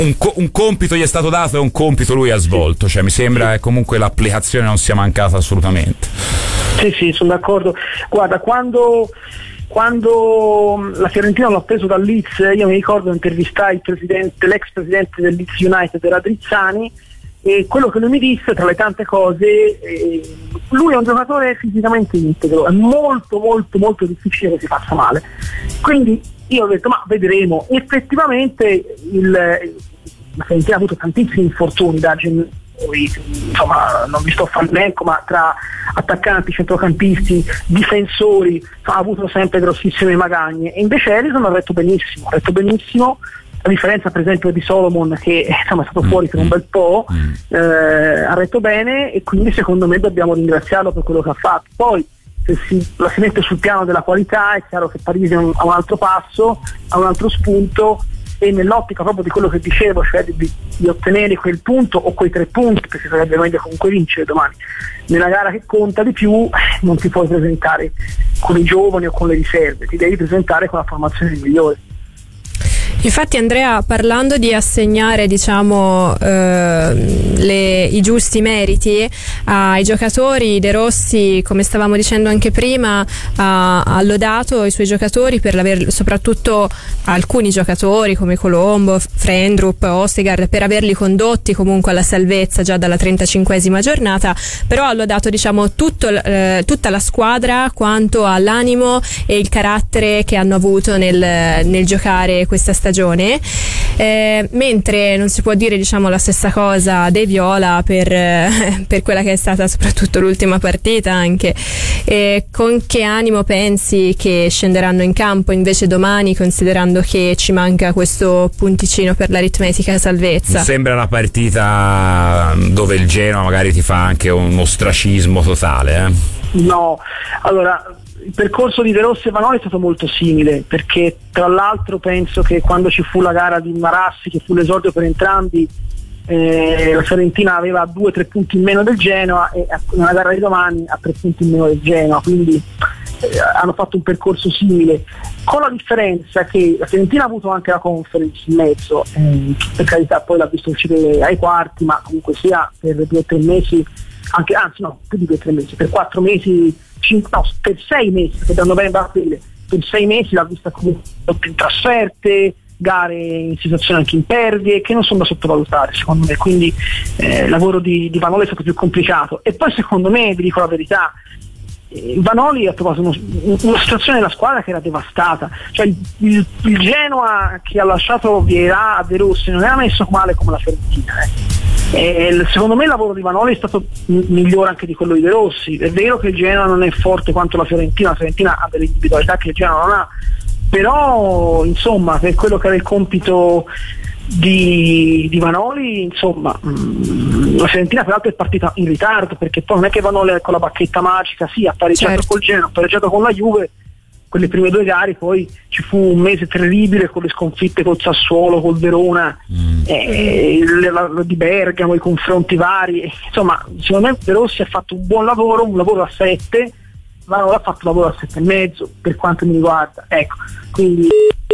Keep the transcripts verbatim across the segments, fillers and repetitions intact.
un, co- un compito gli è stato dato e un compito lui ha svolto, cioè mi sembra che comunque l'applicazione non sia mancata assolutamente. Sì, sì, sono d'accordo. Guarda, quando quando la Fiorentina l'ha preso dal Leeds, io mi ricordo intervistai il presidente, l'ex presidente del Leeds United, era Drizzani, e quello che lui mi disse, tra le tante cose, eh, lui è un giocatore fisicamente integro, è molto molto molto difficile che si faccia male, quindi io ho detto ma vedremo. Effettivamente il, la Fiorentina ha avuto tantissimi infortuni da gennaio, insomma non vi sto a fare l'elenco, ma tra attaccanti, centrocampisti, difensori ha avuto sempre grossissime magagne, e invece Alisson ha retto benissimo, ha retto benissimo, a differenza per esempio di Solomon che insomma è stato fuori per un bel po', eh, ha retto bene, e quindi secondo me dobbiamo ringraziarlo per quello che ha fatto. Poi se si, la si mette sul piano della qualità, è chiaro che Parisi ha un, ha un altro passo, ha un altro spunto, e nell'ottica proprio di quello che dicevo, cioè di, di ottenere quel punto o quei tre punti, perché sarebbe meglio comunque vincere domani nella gara che conta di più, non ti puoi presentare con i giovani o con le riserve, ti devi presentare con la formazione migliore. Infatti Andrea, parlando di assegnare diciamo eh, le, i giusti meriti ai giocatori, De Rossi, come stavamo dicendo anche prima, ha, ha lodato i suoi giocatori per aver, soprattutto alcuni giocatori come Colombo, Frendrup, Ostegard, per averli condotti comunque alla salvezza già dalla trentacinquesima giornata, però ha lodato diciamo tutto, eh, tutta la squadra quanto all'animo e il carattere che hanno avuto nel, nel giocare questa stagione. Eh, mentre non si può dire diciamo la stessa cosa dei Viola per, eh, per quella che è stata soprattutto l'ultima partita anche. Eh, con che animo pensi che scenderanno in campo invece domani, considerando che ci manca questo punticino per l'aritmetica salvezza? Mi sembra una partita dove il Genoa magari ti fa anche un ostracismo totale, eh? No, allora il percorso di De Rossi e Vanoli è stato molto simile, perché tra l'altro penso che quando ci fu la gara di Marassi, che fu l'esordio per entrambi, eh, la Fiorentina aveva due o tre punti in meno del Genoa, e nella gara di domani ha tre punti in meno del Genoa, quindi eh, hanno fatto un percorso simile, con la differenza che la Fiorentina ha avuto anche la Conference in mezzo, eh, per carità poi l'ha visto uscire ai quarti, ma comunque sia per due o tre mesi, anche, anzi no, più di due o tre mesi, per quattro mesi, cinque, no, per sei mesi, perché da novembre a aprile, per sei mesi l'ha vista comunque in trasferte, gare in situazioni anche in perdite, che non sono da sottovalutare secondo me, quindi eh, il lavoro di, di Vanoli è stato più complicato. E poi secondo me, vi dico la verità, eh, Vanoli ha trovato uno, una situazione della squadra che era devastata, cioè il, il, il Genoa che ha lasciato Vieira a De Rossi non era messo male come la Fiorentina, eh. E secondo me il lavoro di Vanoli è stato migliore anche di quello di De Rossi. È vero che il Genoa non è forte quanto la Fiorentina, la Fiorentina ha delle individualità che il Genoa non ha, però insomma per quello che era il compito di, di Vanoli, insomma mh, la Fiorentina peraltro è partita in ritardo, perché poi non è che Vanoli con la bacchetta magica, sì, ha pareggiato certo. col Genoa, ha pareggiato con la Juve, quelle prime due gare, poi ci fu un mese terribile con le sconfitte col Sassuolo, col Verona, mm. eh, la, la, di Bergamo, i confronti vari, insomma secondo me De Rossi ha fatto un buon lavoro, un lavoro a sette, ma non ha fatto un lavoro a sette e mezzo per quanto mi riguarda, ecco, quindi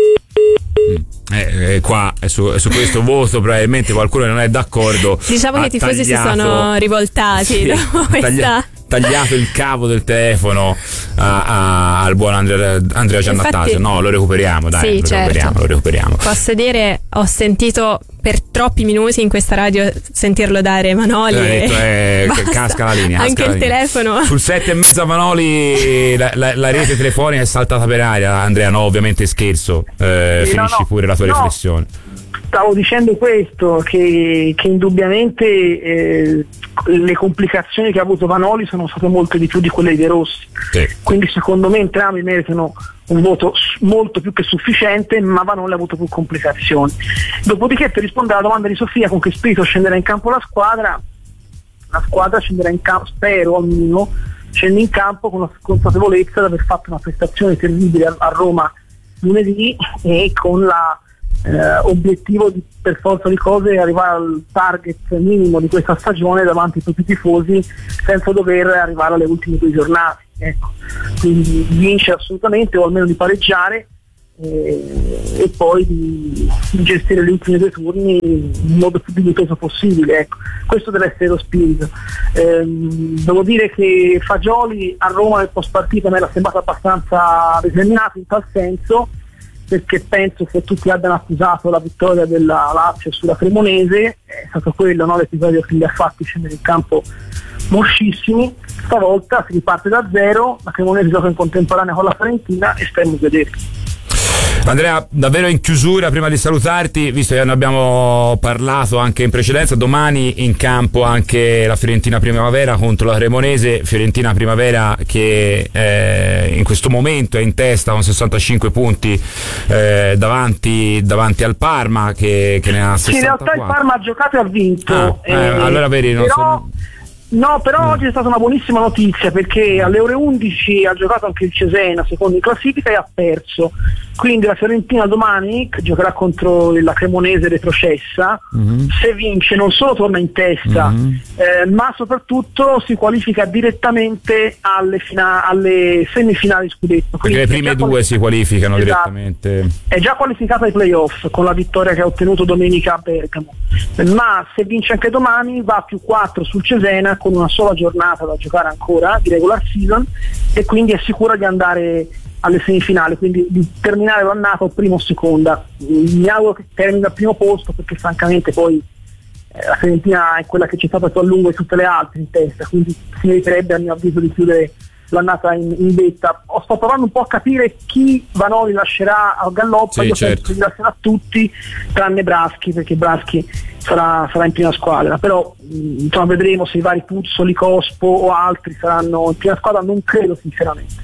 eh, eh, qua è su, è su questo voto probabilmente qualcuno non è d'accordo, diciamo che i tifosi tagliato, si sono rivoltati sì, dopo questa... tagliato il cavo del telefono a, a, al buon Andrea, Andrea Giannattasio. No, lo recuperiamo, dai, sì, lo, certo. recuperiamo, lo recuperiamo. Posso dire, ho sentito per troppi minuti in questa radio sentirlo dare Vanoli, detto, eh, casca la linea, anche casca il la linea. telefono sul sette e mezzo a Vanoli la, la, la rete telefonica è saltata per aria. Andrea, no, ovviamente scherzo, eh, sì, finisci no, no, pure la tua no. riflessione. Stavo dicendo questo, che, che indubbiamente eh, le complicazioni che ha avuto Vanoli sono state molte di più di quelle di De Rossi, sì. Quindi secondo me entrambi meritano un voto molto più che sufficiente, ma Vanoli ha avuto più complicazioni. Dopodiché, per rispondere alla domanda di Sofia, con che spirito scenderà in campo la squadra, la squadra scenderà in campo, spero almeno, scende in campo con la consapevolezza di aver fatto una prestazione terribile a, a Roma lunedì, e con la Eh, obiettivo di, per forza di cose, arrivare al target minimo di questa stagione davanti a tutti i tifosi, senza dover arrivare alle ultime due giornate, ecco. Quindi vincere assolutamente, o almeno di pareggiare, e, e poi di, di gestire gli ultimi due turni in modo più dignitoso possibile, ecco. Questo deve essere lo spirito. Ehm, devo dire che Fagioli a Roma nel post partita mi era sembrato abbastanza determinato in tal senso, perché penso che tutti abbiano accusato la vittoria della Lazio sulla Cremonese, è stato quello, no, l'episodio che li ha fatti scendere in campo morsissimi. Stavolta si riparte da zero, la Cremonese gioca in contemporanea con la Fiorentina e stiamo a vedere. Andrea, davvero in chiusura, prima di salutarti, visto che ne abbiamo parlato anche in precedenza, domani in campo anche la Fiorentina Primavera contro la Cremonese, Fiorentina Primavera che eh, in questo momento è in testa con sessantacinque punti eh, davanti, davanti al Parma che, che ne ha sessantaquattro. Sì, in realtà il Parma ha giocato e ha vinto. Ah, eh, eh, allora vedi, non però... sono... No, però mm. oggi è stata una buonissima notizia, perché alle ore undici ha giocato anche il Cesena, secondo in classifica, e ha perso. Quindi la Fiorentina domani giocherà contro la Cremonese retrocessa. Mm-hmm. Se vince non solo torna in testa, mm-hmm. eh, ma soprattutto si qualifica direttamente alle, fina- alle semifinali scudetto. Perché le prime due si qualificano, esatto, direttamente. È già qualificata ai playoff con la vittoria che ha ottenuto domenica a Bergamo. Ma se vince anche domani va a più quattro sul Cesena, con una sola giornata da giocare ancora di regular season, e quindi è sicura di andare alle semifinali, quindi di terminare l'annata o prima o seconda. Mi auguro che termini al primo posto, perché francamente poi eh, la Fiorentina è quella che c'è stata più a lungo di tutte le altre in testa, quindi si meriterebbe a mio avviso di chiudere l'annata in, in vetta. O sto provando un po' a capire chi Vanoli lascerà al Galloppa. Sì, io certo. penso che li lascerà tutti tranne Braschi, perché Braschi sarà, sarà in prima squadra, però mh, insomma, vedremo se i vari Puzzoli, Cospo o altri saranno in prima squadra, non credo sinceramente.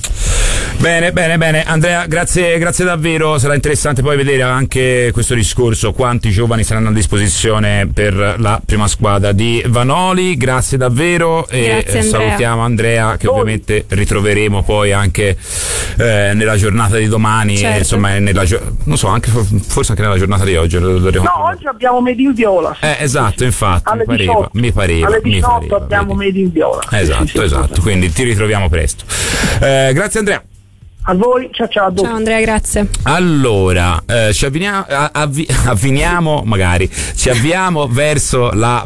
Bene, bene, bene. Andrea, grazie, grazie davvero. Sarà interessante poi vedere anche questo discorso, quanti giovani saranno a disposizione per la prima squadra di Vanoli. Grazie davvero e grazie, Andrea. Salutiamo Andrea, che Noi. ovviamente ritroveremo poi anche eh, nella giornata di domani, certo. e, insomma, nella, non so, anche forse anche nella giornata di oggi. Lo, lo no, oggi abbiamo Made in Viola. Eh, esatto, infatti, alle mi pareva, diciotto, mi pareva, alle mi diciotto pareva, abbiamo vedi. Made in Viola. Esatto, sì, sì, esatto. sì. Quindi ti ritroviamo presto. Eh, grazie Andrea. A voi, ciao ciao. A dopo. Ciao Andrea, grazie. Allora, eh, ci avviniamo, avvi, avviniamo, magari, ci avviamo verso la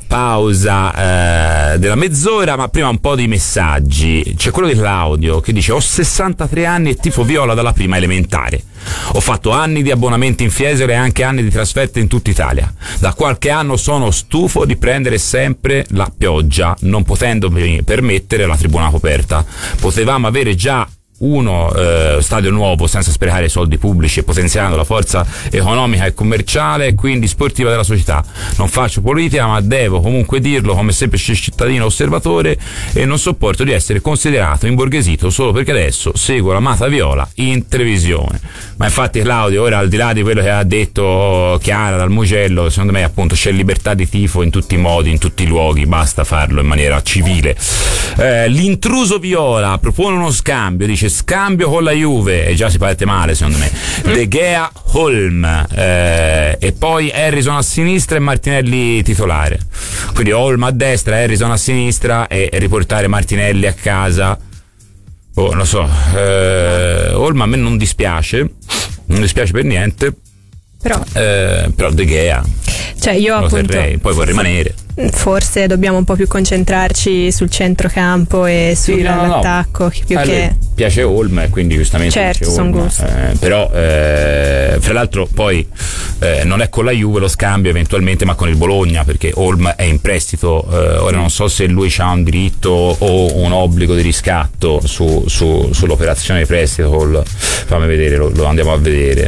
pausa eh, della mezz'ora, ma prima un po' di messaggi. C'è quello di Claudio che dice: ho sessantatré anni e tifo viola dalla prima elementare. Ho fatto anni di abbonamenti in Fiesole e anche anni di trasferte in tutta Italia. Da qualche anno sono stufo di prendere sempre la pioggia, non potendomi permettere la tribuna coperta. Potevamo avere già uno eh, stadio nuovo senza sprecare soldi pubblici e potenziando la forza economica e commerciale e quindi sportiva della società. Non faccio politica, ma devo comunque dirlo come semplice cittadino osservatore, e non sopporto di essere considerato imborghesito solo perché adesso seguo l'amata viola in televisione. Ma infatti Claudio, ora al di là di quello che ha detto Chiara dal Mugello, secondo me appunto c'è libertà di tifo in tutti i modi, in tutti i luoghi, basta farlo in maniera civile. Eh, l'intruso viola propone uno scambio, dice scambio con la Juve, e già si parte male secondo me. De Gea Holm, eh, e poi Harrison a sinistra e Martinelli titolare, quindi Holm a destra, Harrison a sinistra e riportare Martinelli a casa. Oh, non so, eh, Holm a me non dispiace, non dispiace per niente, però, eh, però De Gea, cioè io lo appunto terrei, poi può rimanere. Forse dobbiamo un po' più concentrarci sul centrocampo e sull'attacco, sì, no, no. più a che piace Holm e quindi giustamente certo, dice Holm, eh, però eh, fra l'altro poi eh, non è con la Juve lo scambio eventualmente, ma con il Bologna, perché Holm è in prestito, eh, ora non so se lui ha un diritto o un obbligo di riscatto su, su, sull'operazione di prestito col, fammi vedere, lo, lo andiamo a vedere.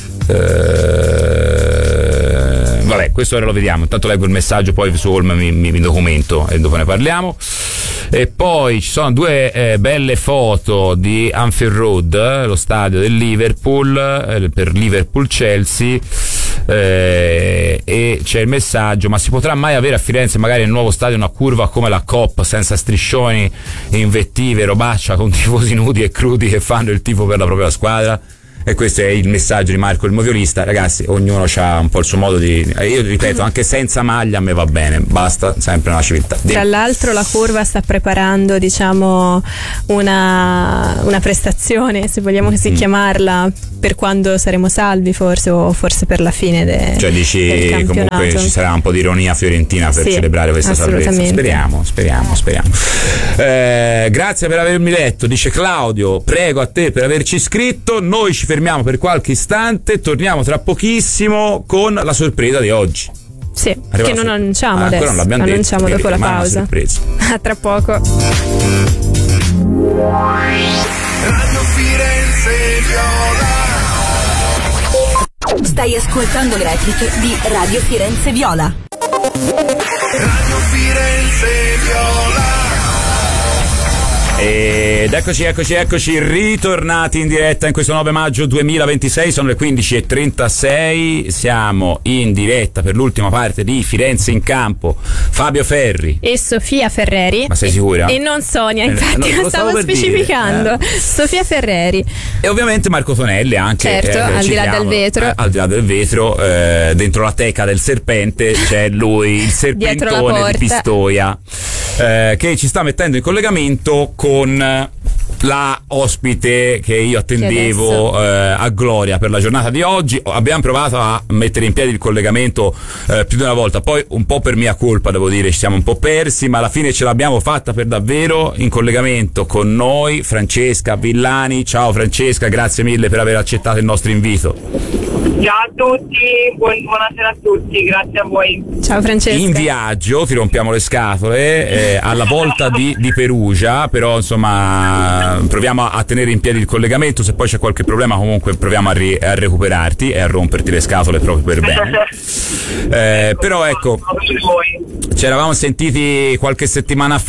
Uh, vabbè, questo ora lo vediamo. Intanto leggo il messaggio, poi su Holm mi, mi, mi documento e dopo ne parliamo. E poi ci sono due eh, belle foto di Anfield Road, eh, lo stadio del Liverpool, eh, per Liverpool-Chelsea, eh, e c'è il messaggio: ma si potrà mai avere a Firenze magari nel nuovo stadio una curva come la Cop, senza striscioni, invettive, robaccia, con tifosi nudi e crudi che fanno il tifo per la propria squadra? e questo è il messaggio di Marco il moviolista. Ragazzi, ognuno ha un po' il suo modo di, io ripeto, anche senza maglia a me va bene, basta, sempre una civiltà. Tra l'altro la curva sta preparando, diciamo, una, una prestazione, se vogliamo così mm. chiamarla, per quando saremo salvi forse, o forse per la fine de, cioè dici del campionato. Comunque ci sarà un po' di ironia fiorentina per sì, celebrare questa salvezza. Speriamo, speriamo, speriamo. Eh, grazie per avermi letto, dice Claudio, prego a te per averci iscritto. Noi ci fermiamo per qualche istante, torniamo tra pochissimo con la sorpresa di oggi. Sì, Arriva che non annunciamo ah, adesso, non l'abbiamo annunciamo detto, dopo la pausa. A tra poco. Radio Firenze Viola. Stai ascoltando le repliche di Radio Firenze Viola. Radio Firenze Viola. Ed eccoci, eccoci, eccoci, ritornati in diretta in questo nove maggio duemilaventisei, sono le quindici e trentasei, siamo in diretta per l'ultima parte di Firenze in campo. Fabio Ferri e Sofia Ferreri. Ma sei sicura? E non Sonia, infatti, eh, no, lo stavo, stavo specificando. Eh. Sofia Ferreri. E ovviamente Marco Tonelli anche. Certo, eh, al di là del vetro. Eh, al di là del vetro, eh, dentro la teca del serpente c'è lui, il serpentone di Pistoia, eh, che ci sta mettendo in collegamento con la ospite che io attendevo eh, a Gloria per la giornata di oggi. Abbiamo provato a mettere in piedi il collegamento eh, più di una volta, poi un po' per mia colpa devo dire ci siamo un po' persi, ma alla fine ce l'abbiamo fatta per davvero. In collegamento con noi Francesca Villani. Ciao Francesca, grazie mille per aver accettato il nostro invito. Ciao a tutti, buon, buonasera a tutti, grazie a voi. Ciao Francesca. In viaggio, ti rompiamo le scatole, eh, alla volta di, di Perugia, però insomma proviamo a, a tenere in piedi il collegamento, se poi c'è qualche problema comunque proviamo a, ri, a recuperarti e a romperti le scatole proprio per bene. Eh, però ecco, ci eravamo sentiti qualche settimana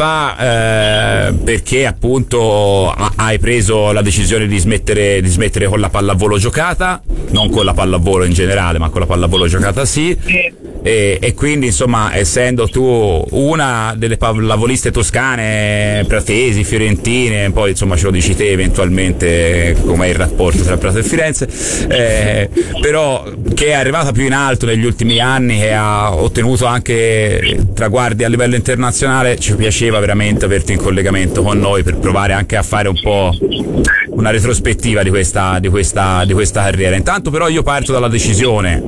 fa eh, perché appunto hai preso la decisione di smettere, di smettere con la pallavolo giocata, non con la pallavolo in generale, ma con la pallavolo giocata sì, sì. E, e quindi insomma, essendo tu una delle pallavoliste toscane, pratesi, fiorentine, poi insomma ce lo dici te eventualmente com'è il rapporto tra Prato e Firenze, eh, però che è arrivata più in alto negli ultimi anni, che ha ottenuto anche traguardi a livello internazionale, ci piaceva veramente averti in collegamento con noi per provare anche a fare un po' una retrospettiva di questa, di questa, di questa carriera. Intanto però io parto dalla decisione.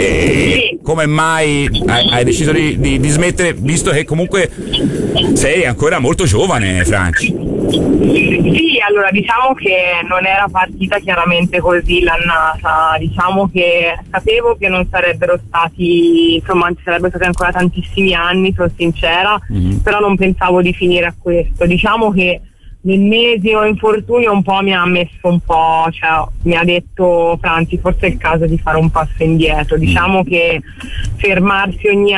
E come mai hai, hai deciso di, di, di smettere, visto che comunque sei ancora molto giovane, Franci? Sì, allora diciamo che non era partita chiaramente così l'annata, diciamo che sapevo che non sarebbero stati, insomma ci sarebbero stati ancora tantissimi anni, sono sincera, mm-hmm. però non pensavo di finire a questo. Diciamo che l'ennesimo infortunio un po' mi ha messo un po', cioè mi ha detto Franci forse è il caso di fare un passo indietro. Diciamo che fermarsi ogni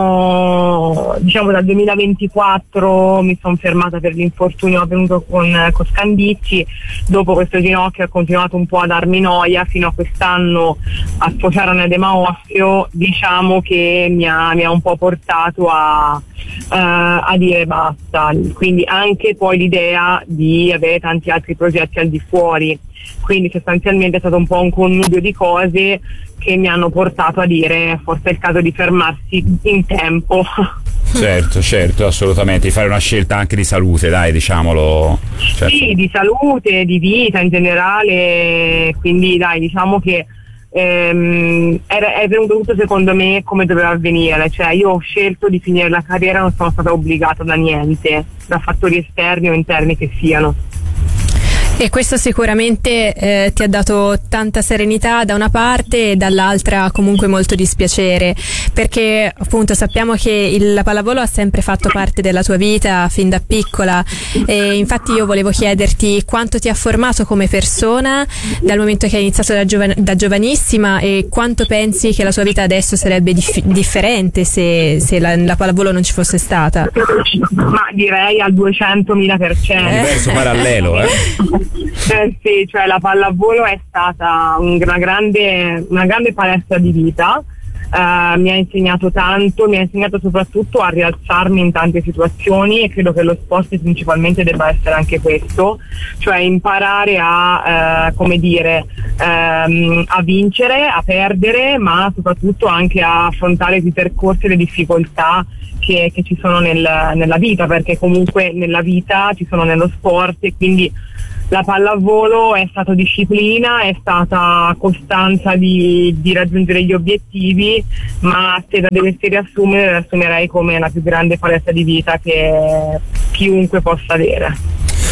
anno, diciamo dal duemilaventiquattro mi sono fermata per l'infortunio avvenuto con, con Scandicci, dopo questo ginocchio ha continuato un po' a darmi noia fino a quest'anno a sfociare un edema osseo, diciamo che mi ha, mi ha un po' portato a, uh, a dire basta, quindi anche poi l'idea di avere tanti altri progetti al di fuori, quindi sostanzialmente è stato un po' un connubio di cose che mi hanno portato a dire forse è il caso di fermarsi in tempo. Certo, certo, assolutamente, di fare una scelta anche di salute, dai, diciamolo. Certo. Sì, di salute, di vita in generale, quindi dai, diciamo che ehm, è, è venuto tutto secondo me come doveva avvenire, cioè io ho scelto di finire la carriera, non sono stata obbligata da niente, da fattori esterni o interni che siano. E questo sicuramente eh, ti ha dato tanta serenità da una parte e dall'altra comunque molto dispiacere, perché appunto sappiamo che il, la pallavolo ha sempre fatto parte della tua vita fin da piccola, e infatti io volevo chiederti quanto ti ha formato come persona dal momento che hai iniziato da, giovan- da giovanissima, e quanto pensi che la sua vita adesso sarebbe dif- differente se, se la, la pallavolo non ci fosse stata. Ma direi al duecentomila per cento. Universo parallelo, eh? Eh sì, cioè la pallavolo è stata una grande, una grande palestra di vita, Uh, mi ha insegnato tanto, mi ha insegnato soprattutto a rialzarmi in tante situazioni, e credo che lo sport principalmente debba essere anche questo, cioè imparare a uh, come dire um, a vincere, a perdere, ma soprattutto anche a affrontare i percorsi e le difficoltà che, che ci sono nel, nella vita, perché comunque nella vita ci sono nello sport, e quindi la pallavolo è stata disciplina, è stata costanza di, di raggiungere gli obiettivi, ma se la dovessi riassumere, la assumerei come la più grande palestra di vita che chiunque possa avere.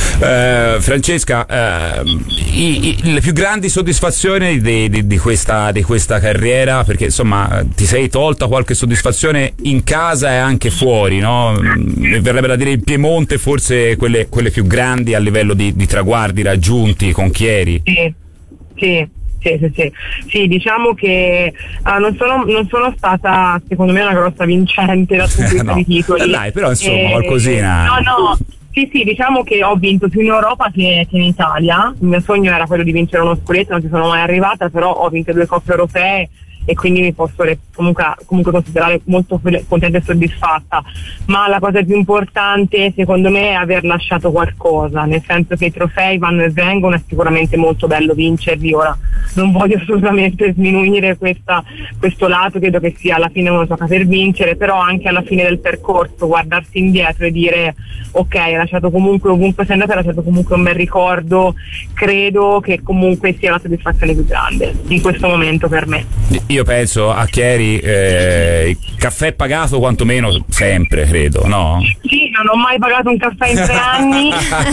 Uh, Francesca, uh, i, i, le più grandi soddisfazioni di, di, di, questa, di questa carriera, perché insomma ti sei tolta qualche soddisfazione in casa e anche fuori, no? Mi verrebbe da dire in Piemonte forse quelle, quelle più grandi a livello di, di traguardi raggiunti con Chieri. Sì, sì. Sì, sì, sì. Sì, diciamo che uh, non, sono, non sono stata secondo me una grossa vincente da tutti no. i titoli. Dai, però insomma e, qualcosina. No, no. Sì, sì, diciamo che ho vinto più in Europa che, che in Italia. Il mio sogno era quello di vincere uno scudetto, non ci sono mai arrivata, però ho vinto due coppe europee e quindi mi posso comunque, comunque considerare molto contenta e soddisfatta. Ma la cosa più importante secondo me è aver lasciato qualcosa, nel senso che i trofei vanno e vengono, è sicuramente molto bello vincerli. Ora non voglio assolutamente sminuire questa, questo lato, credo che sia alla fine uno gioca per vincere, però anche alla fine del percorso guardarsi indietro e dire ok, hai lasciato comunque, ovunque sei andato, hai lasciato comunque un bel ricordo, credo che comunque sia la soddisfazione più grande in questo momento per me. Io penso a Chieri, eh, il caffè pagato quantomeno sempre, credo, no? Sì, non ho mai pagato un caffè in tre anni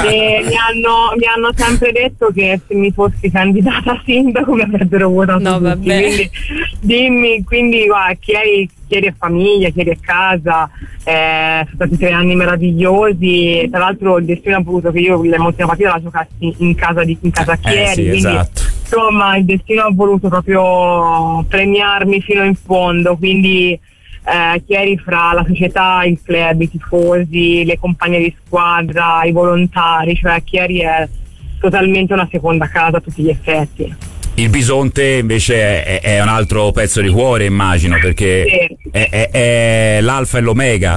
e mi hanno, mi hanno sempre detto che se mi fossi candidata a sindaco mi avrebbero votato no, tutti. Vabbè. Quindi dimmi, quindi guarda, Chieri, Chieri è famiglia, Chieri è casa, eh, sono stati tre anni meravigliosi. Tra l'altro il destino ha voluto che io l'ultima partita la giocassi in casa di in casa Chieri, eh, sì, quindi esatto. Insomma il destino ha voluto proprio premiarmi fino in fondo, quindi eh, Chieri fra la società, il club, i tifosi, le compagne di squadra, i volontari, cioè Chieri è totalmente una seconda casa a tutti gli effetti. Il Bisonte invece è, è un altro pezzo di cuore, immagino, perché sì. è, è, è l'alfa e l'omega.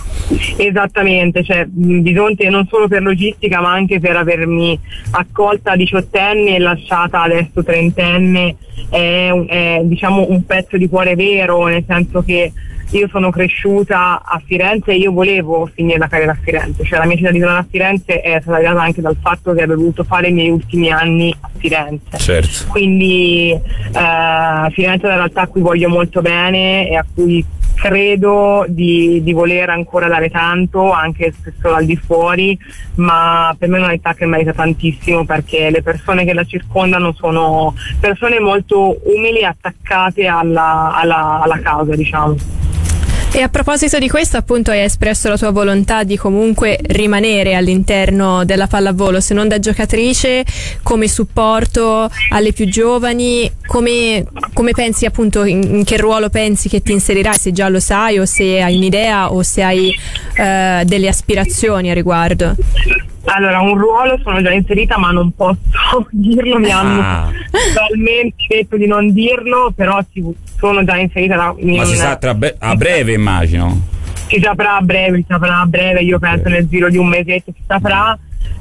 Esattamente, cioè Bisonte non solo per logistica ma anche per avermi accolta diciottenne e lasciata adesso trentenne, è, è diciamo un pezzo di cuore vero, nel senso che io sono cresciuta a Firenze e io volevo finire la carriera a Firenze, cioè la mia città di tornare a Firenze è stata legata anche dal fatto che avevo voluto fare i miei ultimi anni a Firenze. Certo. Quindi eh, Firenze è una realtà a cui voglio molto bene e a cui credo di, di voler ancora dare tanto, anche se solo al di fuori, ma per me è una città che merita tantissimo, perché le persone che la circondano sono persone molto umili e attaccate alla, alla, alla causa, diciamo. E a proposito di questo, appunto, hai espresso la tua volontà di comunque rimanere all'interno della pallavolo, se non da giocatrice, come supporto alle più giovani. Come, come pensi, appunto, in, in che ruolo pensi che ti inserirai, se già lo sai o se hai un'idea o se hai eh, delle aspirazioni a riguardo? Allora, un ruolo sono già inserita ma non posso dirlo, mi hanno Ah. totalmente detto di non dirlo, però ci- sono già inserita da, in Ma si sa tra be- a breve, immagino. si saprà a breve, si saprà a breve, io penso nel giro di un mesetto si saprà.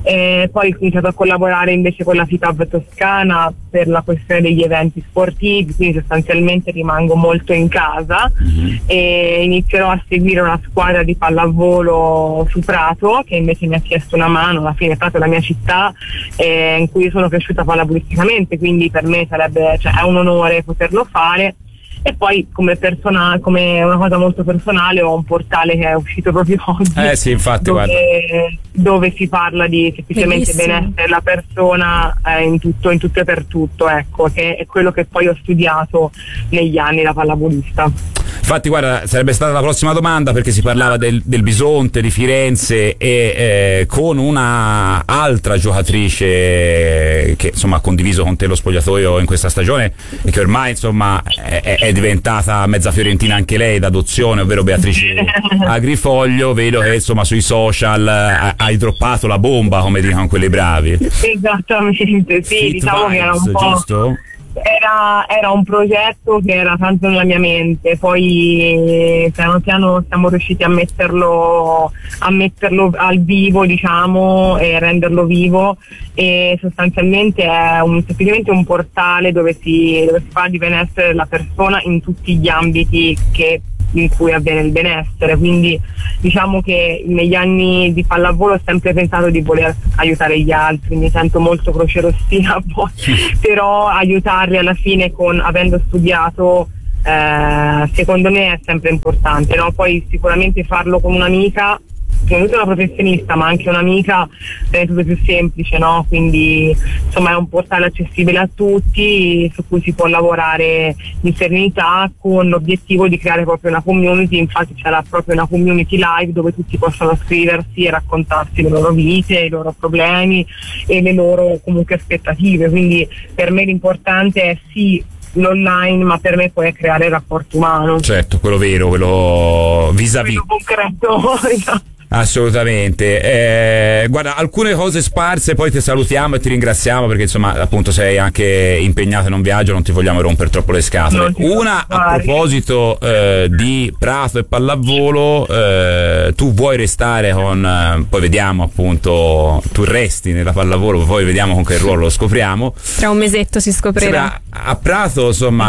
E poi ho iniziato a collaborare invece con la FITAB Toscana per la questione degli eventi sportivi, quindi sostanzialmente rimango molto in casa e inizierò a seguire una squadra di pallavolo su Prato, che invece mi ha chiesto una mano. Alla fine Prato è la mia città eh, in cui io sono cresciuta pallavolisticamente, quindi per me sarebbe, cioè, è un onore poterlo fare. E poi come persona, come una cosa molto personale, ho un portale che è uscito proprio oggi, Eh sì, infatti, dove, guarda. dove si parla di semplicemente Bellissimo. benessere della persona eh, in tutto, in tutto e per tutto, ecco, che è quello che poi ho studiato negli anni da pallavolista. Infatti, guarda, sarebbe stata la prossima domanda, perché si parlava del, del Bisonte, di Firenze, e eh, con una altra giocatrice che insomma ha condiviso con te lo spogliatoio in questa stagione e che ormai insomma è, è diventata mezza fiorentina anche lei d'adozione, ovvero Beatrice Agrifoglio. Vedo che insomma sui social eh, hai droppato la bomba, come dicono quelli bravi. Esattamente, sì, Fit diciamo che era un vibes, po'. giusto? era, era un progetto che era tanto nella mia mente, poi piano piano siamo riusciti a metterlo a metterlo al vivo, diciamo, e renderlo vivo, e sostanzialmente è un, semplicemente un portale dove si, dove si parla di benessere della persona in tutti gli ambiti che in cui avviene il benessere. Quindi diciamo che negli anni di pallavolo ho sempre pensato di voler aiutare gli altri, mi sento molto crocerossina a volte, però aiutarli alla fine, con avendo studiato, eh, secondo me è sempre importante, no? Poi sicuramente farlo con un'amica, soprattutto una professionista, ma anche un'amica, è tutto più semplice, no? Quindi insomma è un portale accessibile a tutti, su cui si può lavorare in serenità, con l'obiettivo di creare proprio una community. Infatti c'era proprio una community live dove tutti possono scriversi e raccontarsi le loro vite, i loro problemi e le loro comunque aspettative. Quindi per me l'importante è sì l'online, ma per me poi è creare il rapporto umano. Certo, quello vero, quello vis-à-vis. Quello concreto. Assolutamente. Eh, guarda, alcune cose sparse, poi ti salutiamo e ti ringraziamo perché insomma appunto sei anche impegnato in un viaggio, non ti vogliamo rompere troppo le scatole. Una a proposito eh, di Prato e pallavolo, eh, tu vuoi restare con, eh, poi vediamo appunto, tu resti nella pallavolo, poi vediamo con che ruolo lo scopriamo. Tra un mesetto si scoprirà. Sembra, a Prato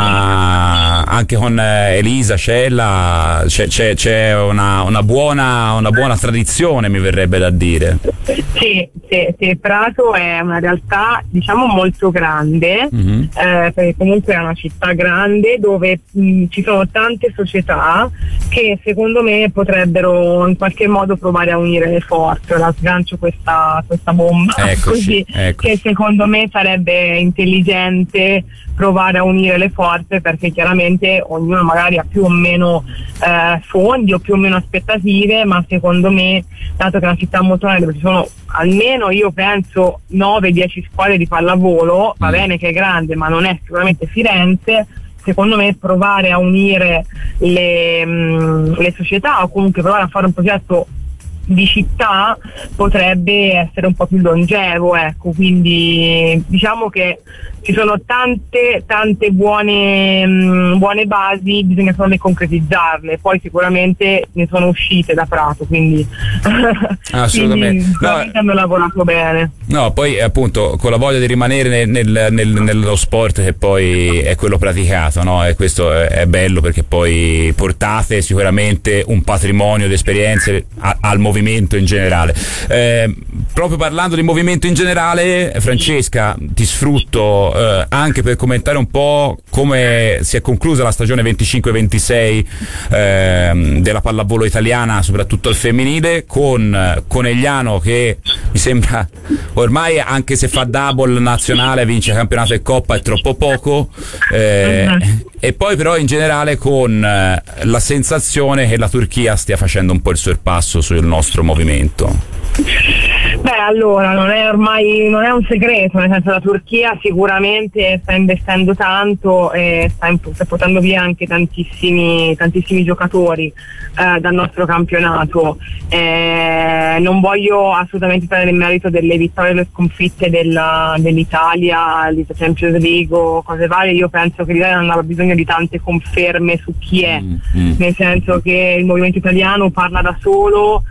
insomma anche con Elisa Cella c'è, c'è, c'è una, una buona una buona tradizione, mi verrebbe da dire. Sì, sì, sì, Prato è una realtà diciamo molto grande, mm-hmm. eh, perché comunque è una città grande dove mh, ci sono tante società che secondo me potrebbero in qualche modo provare a unire le forze. Ora sgancio questa, questa bomba, eccoci, così, eccoci. Che secondo me sarebbe intelligente provare a unire le forze, perché chiaramente ognuno magari ha più o meno eh, fondi o più o meno aspettative, ma secondo me, dato che è una città molto grande dove ci sono almeno, io penso, nove dieci squadre di pallavolo, va bene che è grande ma non è sicuramente Firenze, secondo me provare a unire le, mh, le società, o comunque provare a fare un progetto di città potrebbe essere un po' più longevo, ecco. Quindi diciamo che ci sono tante tante buone mh, buone basi, bisogna solo concretizzarle, poi sicuramente ne sono uscite da Prato, quindi assolutamente quindi, no, hanno lavorato bene. No, poi appunto con la voglia di rimanere nel, nel, nel, nello sport che poi è quello praticato, no? E questo è, è bello perché poi portate sicuramente un patrimonio di esperienze a, al movimento in generale. Eh, proprio parlando di movimento in generale, Francesca, ti sfrutto eh, anche per commentare un po' come si è conclusa la stagione venticinque ventisei eh, della pallavolo italiana, soprattutto al femminile, con Conegliano che mi sembra ormai, anche se fa double nazionale, vince campionato e coppa, è troppo poco, eh, uh-huh. E poi però in generale con eh, la sensazione che la Turchia stia facendo un po' il sorpasso sul nostro movimento. Beh, allora, non è ormai non è un segreto, nel senso, la Turchia sicuramente sta investendo tanto e sta, sta portando via anche tantissimi tantissimi giocatori eh, dal nostro campionato. Eh, non voglio assolutamente prendere il merito delle vittorie e le sconfitte della, dell'Italia, di Champions League o cose varie. Io penso che l'Italia non aveva bisogno di tante conferme su chi è, mm-hmm. nel senso che il movimento italiano parla da solo,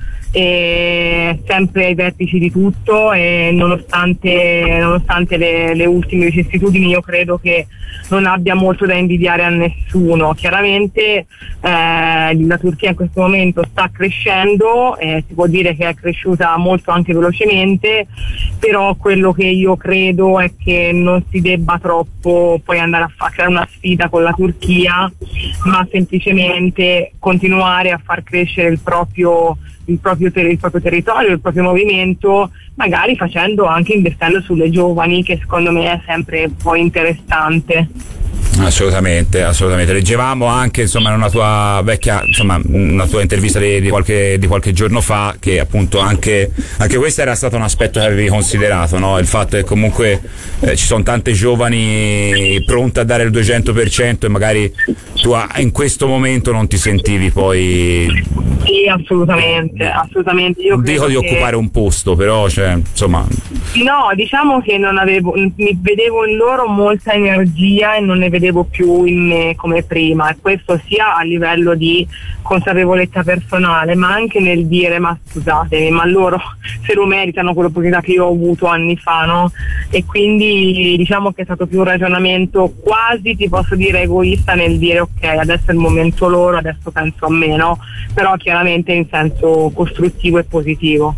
e sempre ai vertici di tutto, e nonostante, nonostante le, le ultime vicissitudini io credo che non abbia molto da invidiare a nessuno. Chiaramente eh, la Turchia in questo momento sta crescendo, eh, si può dire che è cresciuta molto anche velocemente, però quello che io credo è che non si debba troppo poi andare a, fa- a creare una sfida con la Turchia, ma semplicemente continuare a far crescere il proprio Il proprio, ter- il proprio territorio, il proprio movimento, magari facendo anche, investendo sulle giovani, che secondo me è sempre poi interessante. Assolutamente, assolutamente. Leggevamo anche insomma in una tua vecchia, insomma, una tua intervista di, di, qualche, di qualche giorno fa, che appunto anche, anche questo era stato un aspetto che avevi considerato, no? Il fatto che comunque eh, ci sono tante giovani pronte a dare il duecento per cento e magari tu in questo momento non ti sentivi poi. Sì, assolutamente, assolutamente. Io non dico di che... occupare un posto, però cioè, insomma No, diciamo che non avevo, mi vedevo in loro molta energia e non ne vedevo più in me come prima, e questo sia a livello di consapevolezza personale, ma anche nel dire ma scusatemi, ma loro se lo meritano quell'opportunità che io ho avuto anni fa, no? E quindi diciamo che è stato più un ragionamento quasi, ti posso dire, egoista nel dire ok, adesso è il momento loro, adesso penso a me, no? Però chiaramente in senso costruttivo e positivo.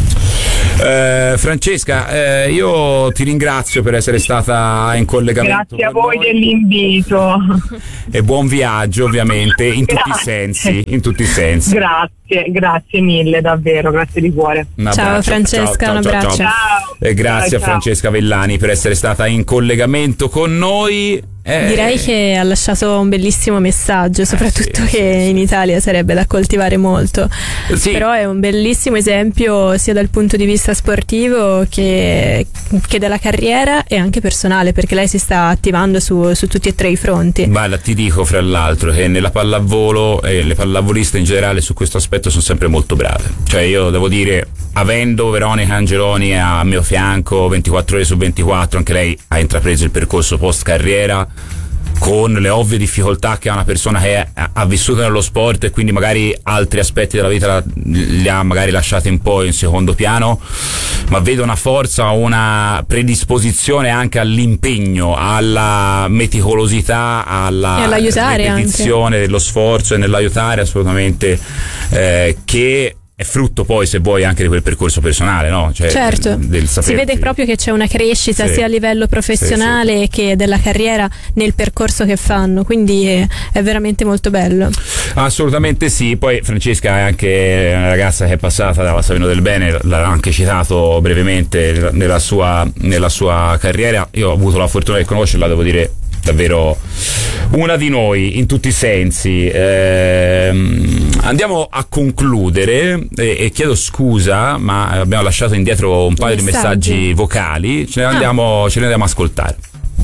Eh, Francesca, eh, io ti ringrazio per essere stata in collegamento. Grazie a voi noi. Dell'invito. E buon viaggio, ovviamente, in Grazie. tutti i sensi, in tutti i sensi. Grazie, grazie mille, davvero, grazie di cuore. Un ciao abbraccio. Francesca, ciao, un ciao, abbraccio. Ciao. Ciao. E grazie Ciao, a Francesca Vellani per essere stata in collegamento con noi. Eh, Direi che ha lasciato un bellissimo messaggio, soprattutto eh sì, che sì, in Italia sarebbe da coltivare molto. Sì. Però è un bellissimo esempio sia dal punto di vista sportivo che, che della carriera e anche personale, perché lei si sta attivando su, su tutti e tre i fronti. Guarda, ti dico fra l'altro che nella pallavolo e le pallavoliste in generale su questo aspetto sono sempre molto brave. Cioè io devo dire, avendo Veronica Angeloni a mio fianco ventiquattro ore su ventiquattro, anche lei ha intrapreso il percorso post carriera con le ovvie difficoltà che ha una persona che ha vissuto nello sport e quindi magari altri aspetti della vita li ha magari lasciati un po' in secondo piano, ma vedo una forza, una predisposizione anche all'impegno, alla meticolosità, alla ripetizione dello sforzo e nell'aiutare assolutamente, eh, che è frutto poi, se vuoi, anche di quel percorso personale, no? Cioè, certo, del si vede proprio che c'è una crescita sì. sia a livello professionale sì, sì. che della carriera nel percorso che fanno, quindi è, è veramente molto bello. Assolutamente sì. Poi Francesca è anche una ragazza che è passata dalla Savino del Bene, l'ha anche citato brevemente nella sua, nella sua carriera. Io ho avuto la fortuna di conoscerla, devo dire davvero una di noi in tutti i sensi. Ehm, andiamo a concludere e, e chiedo scusa, ma abbiamo lasciato indietro un paio messaggi. di messaggi vocali, ce ne andiamo, ah. ce ne andiamo a ascoltare.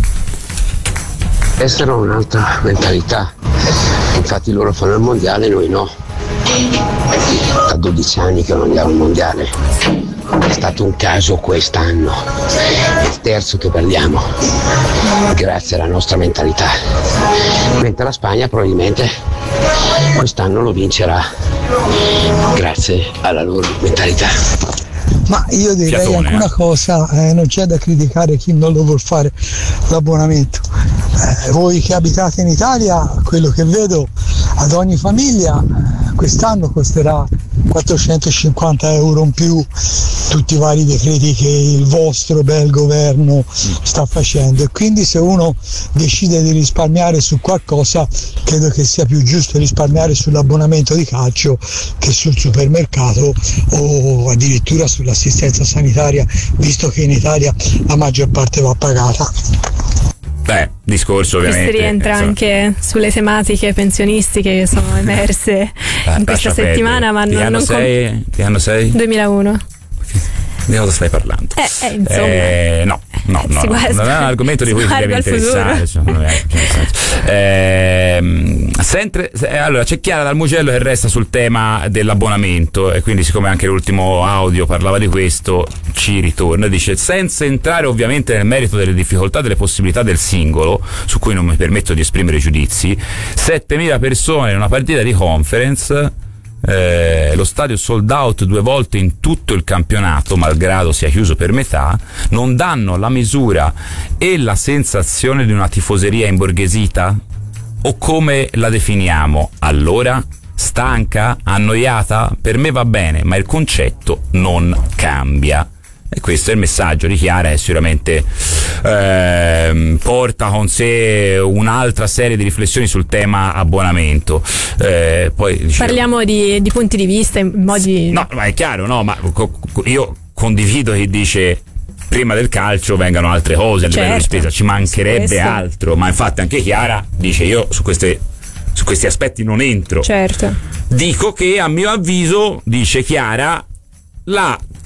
Estero ha un'altra mentalità, infatti loro fanno il mondiale, noi no. Da dodici anni che non andiamo al mondiale, è stato un caso quest'anno, è il terzo che perdiamo grazie alla nostra mentalità, mentre la Spagna probabilmente quest'anno lo vincerà grazie alla loro mentalità. Ma io direi Fiatone, anche una cosa, eh, non c'è da criticare chi non lo vuol fare l'abbonamento. Eh, voi che abitate in Italia, quello che vedo ad ogni famiglia quest'anno costerà quattrocentocinquanta euro in più tutti i vari decreti che il vostro bel governo sta facendo, e quindi se uno decide di risparmiare su qualcosa credo che sia più giusto risparmiare sull'abbonamento di calcio che sul supermercato o addirittura sull'assistenza sanitaria, visto che in Italia la maggior parte va pagata. Beh, discorso ovviamente. Questo rientra insomma. anche sulle tematiche pensionistiche che sono emerse eh, in questa settimana, ma di non, anno non sei, com- di anno sei? duemilauno. Di cosa stai parlando? Eh, eh, insomma. Eh, no, no, no, no, non è un argomento di cui ti deve interessare. Secondo me. Eh, sempre, allora, c'è Chiara dal Mugello che resta sul tema dell'abbonamento, e quindi, siccome anche l'ultimo audio parlava di questo, ci ritorna. Dice: senza entrare ovviamente nel merito delle difficoltà, delle possibilità del singolo, su cui non mi permetto di esprimere giudizi, settemila persone in una partita di conference. Eh, lo stadio sold out due volte in tutto il campionato, malgrado sia chiuso per metà, non danno la misura e la sensazione di una tifoseria imborghesita? O come la definiamo allora? Stanca? Annoiata? Per me va bene, ma il concetto non cambia. E questo è il messaggio di Chiara, e sicuramente eh, porta con sé un'altra serie di riflessioni sul tema abbonamento. Eh, poi dicevo, parliamo di, di punti di vista in modi. No, ma è chiaro, no, ma co- io condivido chi dice prima del calcio vengano altre cose a livello di spesa, ci mancherebbe altro, ma infatti anche Chiara dice: io su queste su questi aspetti non entro. Certo. Dico che a mio avviso, dice Chiara, la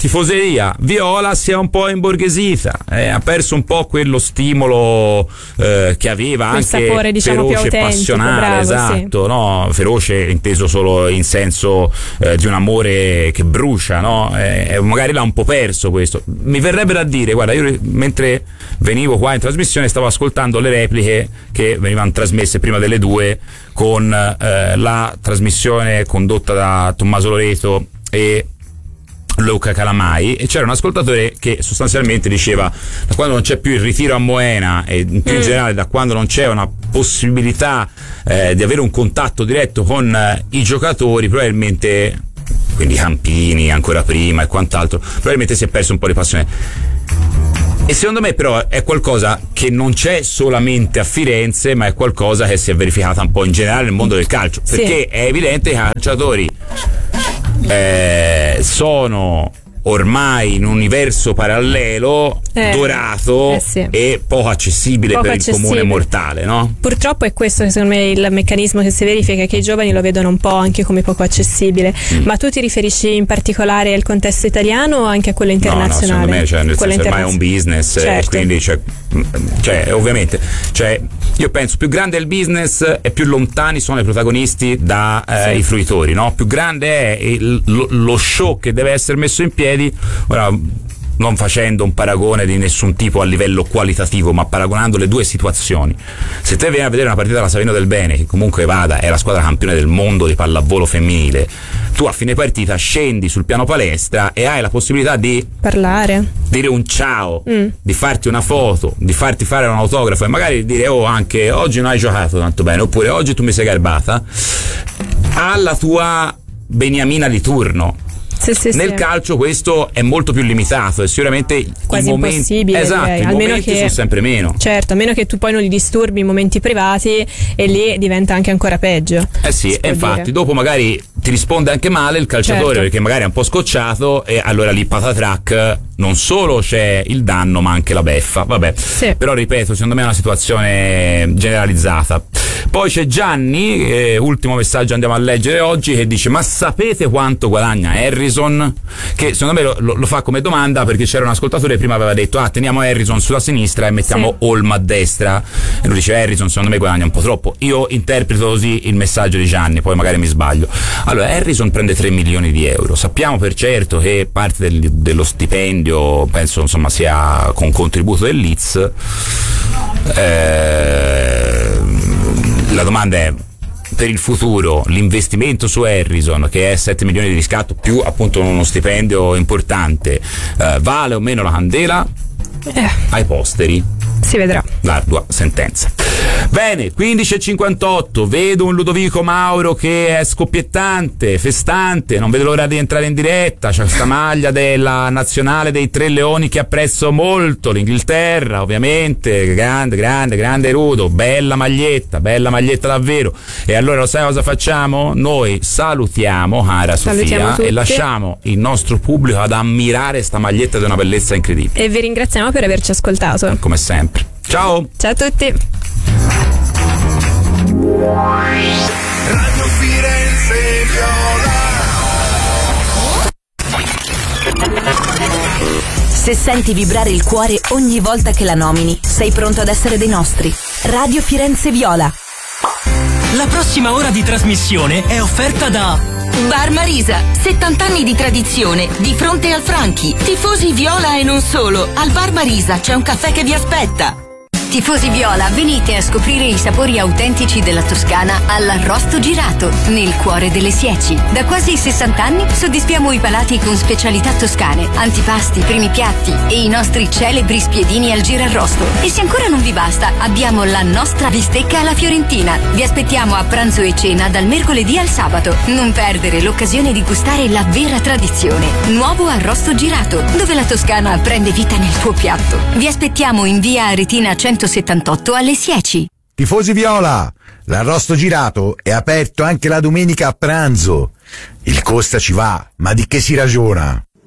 tifoseria viola si è un po' imborghesita, eh, ha perso un po' quello stimolo eh, che aveva, il anche sapore, diciamo, feroce più e passionale, bravo, esatto, sì. no? Feroce inteso solo in senso eh, di un amore che brucia, no? Eh, magari l'ha un po' perso questo. Mi verrebbe da dire, guarda, io mentre venivo qua in trasmissione stavo ascoltando le repliche che venivano trasmesse prima delle due con eh, la trasmissione condotta da Tommaso Loreto e Luca Calamai, e c'era un ascoltatore che sostanzialmente diceva: da quando non c'è più il ritiro a Moena e più in mm. generale da quando non c'è una possibilità eh, di avere un contatto diretto con eh, i giocatori, probabilmente, quindi Campini ancora prima e quant'altro, probabilmente si è perso un po' di passione. E secondo me però è qualcosa che non c'è solamente a Firenze, ma è qualcosa che si è verificata un po' in generale nel mondo del calcio, sì. perché è evidente che i calciatori Eh, sono ormai in un universo parallelo, eh, dorato eh sì. e poco accessibile Poco per accessibile. il comune mortale, no? Purtroppo è questo che secondo me il meccanismo che si verifica, che i giovani lo vedono un po' anche come poco accessibile. Mm. Ma tu ti riferisci in particolare al contesto italiano o anche a quello internazionale? No, no, secondo me, cioè, nel senso, ormai è un business, certo. E quindi cioè, cioè ovviamente cioè, io penso più grande è il business e più lontani sono i protagonisti dai eh, sì. fruitori, no? Più grande è il, lo, lo show che deve essere messo in piedi. Ora, non facendo un paragone di nessun tipo a livello qualitativo, ma paragonando le due situazioni, se te vieni a vedere una partita della Savino del Bene, che comunque vada è la squadra campione del mondo di pallavolo femminile, tu a fine partita scendi sul piano palestra e hai la possibilità di parlare, dire un ciao, mm. di farti una foto, di farti fare un autografo e magari dire: oh, anche oggi non hai giocato tanto bene, oppure oggi tu mi sei garbata, alla tua beniamina di turno. Sì, sì, nel sì. calcio questo è molto più limitato e sicuramente quasi i momenti, impossibile, esatto, direi. i Almeno momenti che, sono sempre meno. Certo, a meno che tu poi non li disturbi i momenti privati, e lì diventa anche ancora peggio. Eh sì, e infatti dire. dopo magari ti risponde anche male il calciatore, certo. perché magari è un po' scocciato e allora lì patatrac, non solo c'è il danno ma anche la beffa. Vabbè, sì. Però ripeto, secondo me è una situazione generalizzata. Poi c'è Gianni, eh, ultimo messaggio andiamo a leggere oggi, che dice: ma sapete quanto guadagna Harrison? Che secondo me lo, lo, lo fa come domanda, perché c'era un ascoltatore che prima aveva detto: ah, teniamo Harrison sulla sinistra e mettiamo sì. Olmo a destra, e lui dice: Harrison secondo me guadagna un po' troppo. Io interpreto così il messaggio di Gianni, poi magari mi sbaglio. Allora, Harrison prende tre milioni di euro, sappiamo per certo che parte del, dello stipendio penso insomma sia con contributo del Leeds. eh, la domanda è: per il futuro l'investimento su Harrison, che è sette milioni di riscatto più appunto uno stipendio importante, eh, vale o meno la candela? Eh. Ai posteri si vedrà. L'ardua sentenza. Bene, quindici e cinquantotto, vedo un Ludovico Mauro che è scoppiettante, festante, non vedo l'ora di entrare in diretta. C'è questa maglia della nazionale dei Tre Leoni che apprezzo molto, l'Inghilterra ovviamente, grande, grande, grande Rudo, bella maglietta, bella maglietta davvero. E allora lo sai cosa facciamo? Noi salutiamo, cara Salutiamo Sofia, tutti. e lasciamo il nostro pubblico ad ammirare sta maglietta di una bellezza incredibile. E vi ringraziamo per averci ascoltato. Come sempre. Ciao! Ciao a tutti! Radio Firenze Viola. Se senti vibrare il cuore ogni volta che la nomini, sei pronto ad essere dei nostri. Radio Firenze Viola. La prossima ora di trasmissione è offerta da Bar Marisa, settanta anni di tradizione, di fronte al Franchi. Tifosi Viola e non solo, al Bar Marisa c'è un caffè che vi aspetta. Tifosi Viola, venite a scoprire i sapori autentici della Toscana all'Arrosto Girato, nel cuore delle Sieci. Da quasi sessanta anni soddisfiamo i palati con specialità toscane, antipasti, primi piatti e i nostri celebri spiedini al girarrosto. E se ancora non vi basta, abbiamo la nostra bistecca alla fiorentina. Vi aspettiamo a pranzo e cena dal mercoledì al sabato. Non perdere l'occasione di gustare la vera tradizione. Nuovo Arrosto Girato, dove la Toscana prende vita nel tuo piatto. Vi aspettiamo in via Aretina centosettantotto alle Sieci. Tifosi Viola, l'Arrosto Girato è aperto anche la domenica a pranzo. Il costa ci va, ma di che si ragiona?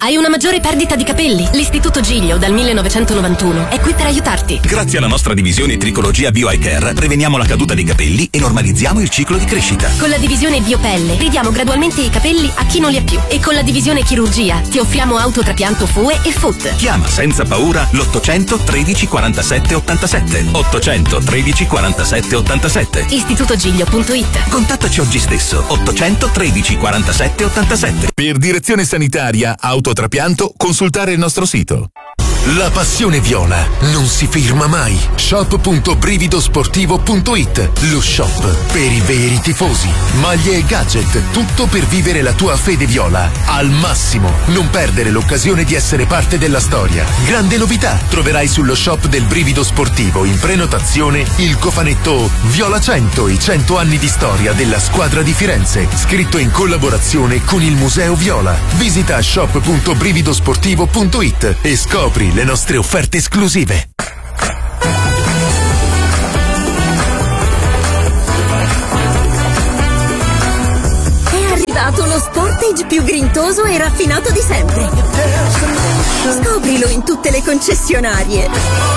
Hai una maggiore perdita di capelli? L'Istituto Giglio dal millenovecentonovantuno è qui per aiutarti. Grazie alla nostra divisione Tricologia Bio Eye Care preveniamo la caduta dei capelli e normalizziamo il ciclo di crescita. Con la divisione Biopelle ridiamo gradualmente i capelli a chi non li ha più. E con la divisione Chirurgia ti offriamo autotrapianto F U E e F U T. Chiama senza paura l'ottocento tredici quarantasette ottantasette. ottocento tredici quarantasette ottantasette. istitutogiglio punto it. Contattaci oggi stesso. ottocento tredici quarantasette ottantasette. Per direzione sanitaria, autotrapianto, consultare il nostro sito. La passione viola non si ferma mai. shop punto brividosportivo punto it. Lo shop per i veri tifosi. Maglie e gadget, tutto per vivere la tua fede viola al massimo. Non perdere l'occasione di essere parte della storia. Grande novità, troverai sullo shop del Brivido Sportivo in prenotazione il cofanetto Viola cento, i cento anni di storia della squadra di Firenze, scritto in collaborazione con il Museo Viola. Visita shop punto brividosportivo punto it e scopri le nostre offerte esclusive. È arrivato lo Sportage più grintoso e raffinato di sempre. Scoprilo in tutte le concessionarie.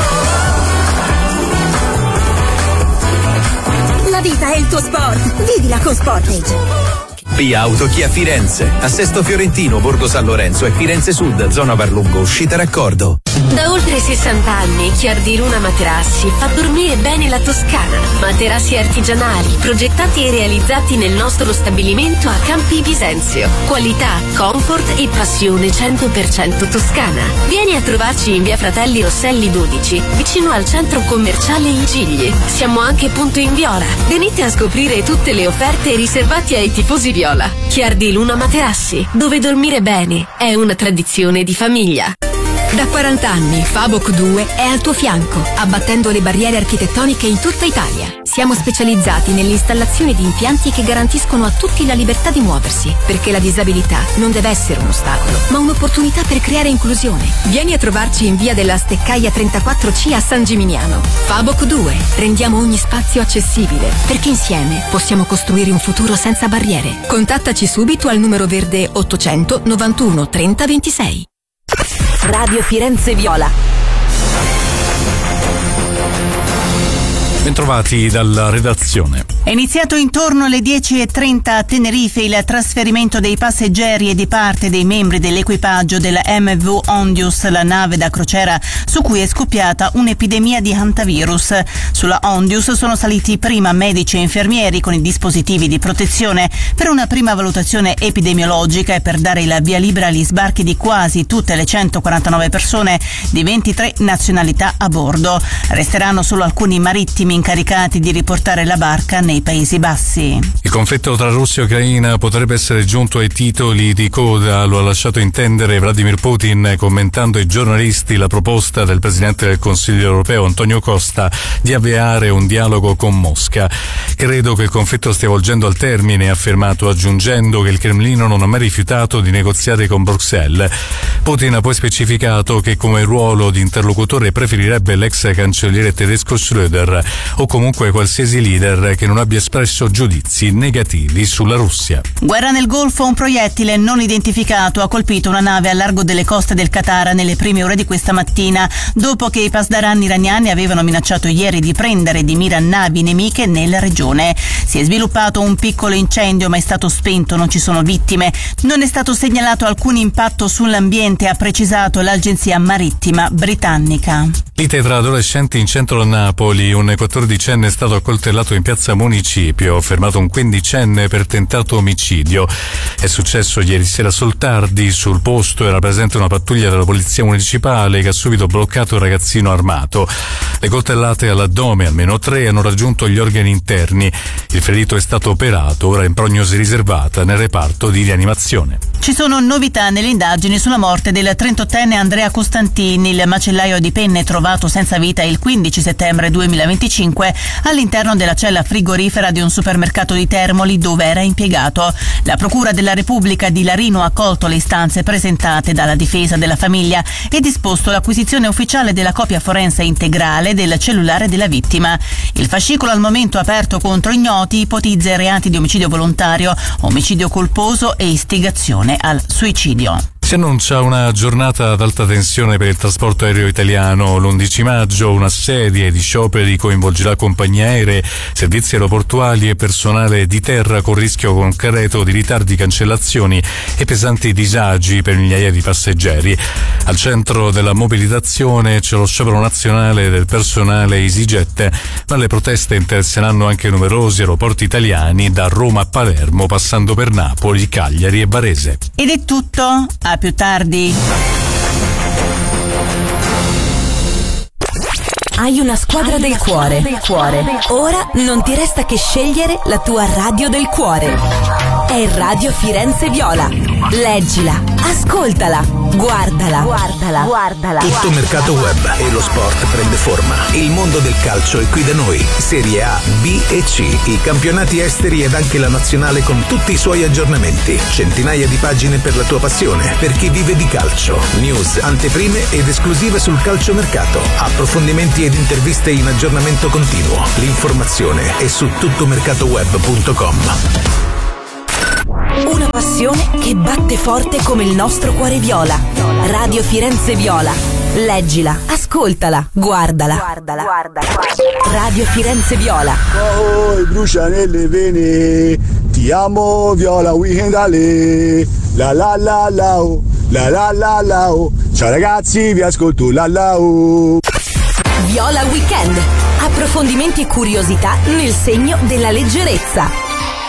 La vita è il tuo sport, vivila con Sportage. P-Auto Chia Firenze, a Sesto Fiorentino, Borgo San Lorenzo e Firenze Sud, zona Varlungo, uscita raccordo. Da oltre sessanta anni Chiardi Luna Materassi fa dormire bene la Toscana. Materassi artigianali, progettati e realizzati nel nostro stabilimento a Campi Bisenzio. Qualità, comfort e passione cento per cento toscana. Vieni a trovarci in via Fratelli Rosselli dodici, vicino al centro commerciale Il Gigli. Siamo anche punto in Viola. Venite a scoprire tutte le offerte riservate ai tifosi viola. Chiardi Luna Materassi, dove dormire bene è una tradizione di famiglia. Da quaranta anni Faboc due è al tuo fianco, abbattendo le barriere architettoniche in tutta Italia. Siamo specializzati nell'installazione di impianti che garantiscono a tutti la libertà di muoversi, perché la disabilità non deve essere un ostacolo, ma un'opportunità per creare inclusione. Vieni a trovarci in via della Steccaia trentaquattro C a San Gimignano. Faboc due, rendiamo ogni spazio accessibile, perché insieme possiamo costruire un futuro senza barriere. Contattaci subito al numero verde ottocento novantuno trenta ventisei. Radio Firenze Viola. Bentrovati dalla redazione. È iniziato intorno alle dieci e trenta a Tenerife il trasferimento dei passeggeri e di parte dei membri dell'equipaggio della M V Ondius, la nave da crociera su cui è scoppiata un'epidemia di hantavirus. Sulla Ondius sono saliti prima medici e infermieri con i dispositivi di protezione per una prima valutazione epidemiologica e per dare il via libera agli sbarchi di quasi tutte le centoquarantanove persone di ventitré nazionalità a bordo. Resteranno solo alcuni marittimi incaricati di riportare la barca nei Paesi Bassi. Il conflitto tra Russia e Ucraina potrebbe essere giunto ai titoli di coda, lo ha lasciato intendere Vladimir Putin commentando ai giornalisti la proposta del Presidente del Consiglio europeo Antonio Costa di avviare un dialogo con Mosca. Credo che il conflitto stia volgendo al termine, ha affermato, aggiungendo che il Cremlino non ha mai rifiutato di negoziare con Bruxelles. Putin ha poi specificato che come ruolo di interlocutore preferirebbe l'ex cancelliere tedesco Schröder o comunque qualsiasi leader che non abbia espresso giudizi negativi sulla Russia. Guerra nel Golfo, un proiettile non identificato ha colpito una nave a largo delle coste del Qatar nelle prime ore di questa mattina, dopo che i pasdaran iraniani avevano minacciato ieri di prendere di mira navi nemiche nella regione. Si è sviluppato un piccolo incendio ma è stato spento, non ci sono vittime. Non è stato segnalato alcun impatto sull'ambiente, ha precisato l'agenzia marittima britannica. Lite tra adolescenti in centro a Napoli, un quattordicenne è stato accoltellato in piazza Municipio, fermato un quindicenne per tentato omicidio. È successo ieri sera sul tardi, sul posto era presente una pattuglia della polizia municipale che ha subito bloccato il ragazzino armato. Le coltellate all'addome, almeno tre, hanno raggiunto gli organi interni. Il ferito è stato operato, ora in prognosi riservata nel reparto di rianimazione. Ci sono novità nelle indagini sulla morte del trentottenne Andrea Costantini, il macellaio di penne trovato senza vita il quindici settembre duemilaventicinque all'interno della cella frigorifera di un supermercato di Termoli dove era impiegato. La Procura della Repubblica di Larino ha accolto le istanze presentate dalla difesa della famiglia e disposto l'acquisizione ufficiale della copia forense integrale del cellulare della vittima. Il fascicolo al momento aperto contro ignoti ipotizza i reati di omicidio volontario, omicidio colposo e istigazione al suicidio. Si annuncia una giornata ad alta tensione per il trasporto aereo italiano. L'undici maggio una serie di scioperi coinvolgerà compagnie aeree, servizi aeroportuali e personale di terra, con rischio concreto di ritardi, cancellazioni e pesanti disagi per migliaia di passeggeri. Al centro della mobilitazione c'è lo sciopero nazionale del personale EasyJet, ma le proteste interesseranno anche numerosi aeroporti italiani, da Roma a Palermo, passando per Napoli, Cagliari e Varese. Ed è tutto, a più tardi. Hai una squadra del cuore. del cuore. Ora non ti resta che scegliere la tua radio del cuore. È Radio Firenze Viola. Leggila, ascoltala, guardala, guardala, guardala. Tutto mercato web e lo sport prende forma. Il mondo del calcio è qui da noi. Serie A, B e C, i campionati esteri ed anche la nazionale con tutti i suoi aggiornamenti. Centinaia di pagine per la tua passione, per chi vive di calcio. News, anteprime ed esclusive sul calciomercato. Approfondimenti ed interviste in aggiornamento continuo. L'informazione è su tuttomercatoweb punto com. Una passione che batte forte come il nostro cuore viola. Radio Firenze Viola. Leggila, ascoltala, guardala, guardala, guardala. Radio Firenze Viola. Oh, brucia nelle vene. Ti amo Viola, weekend ale. La la la la oh, la la la la oh. Ciao ragazzi, vi ascolto la la oh. Viola Weekend. Approfondimenti e curiosità nel segno della leggerezza.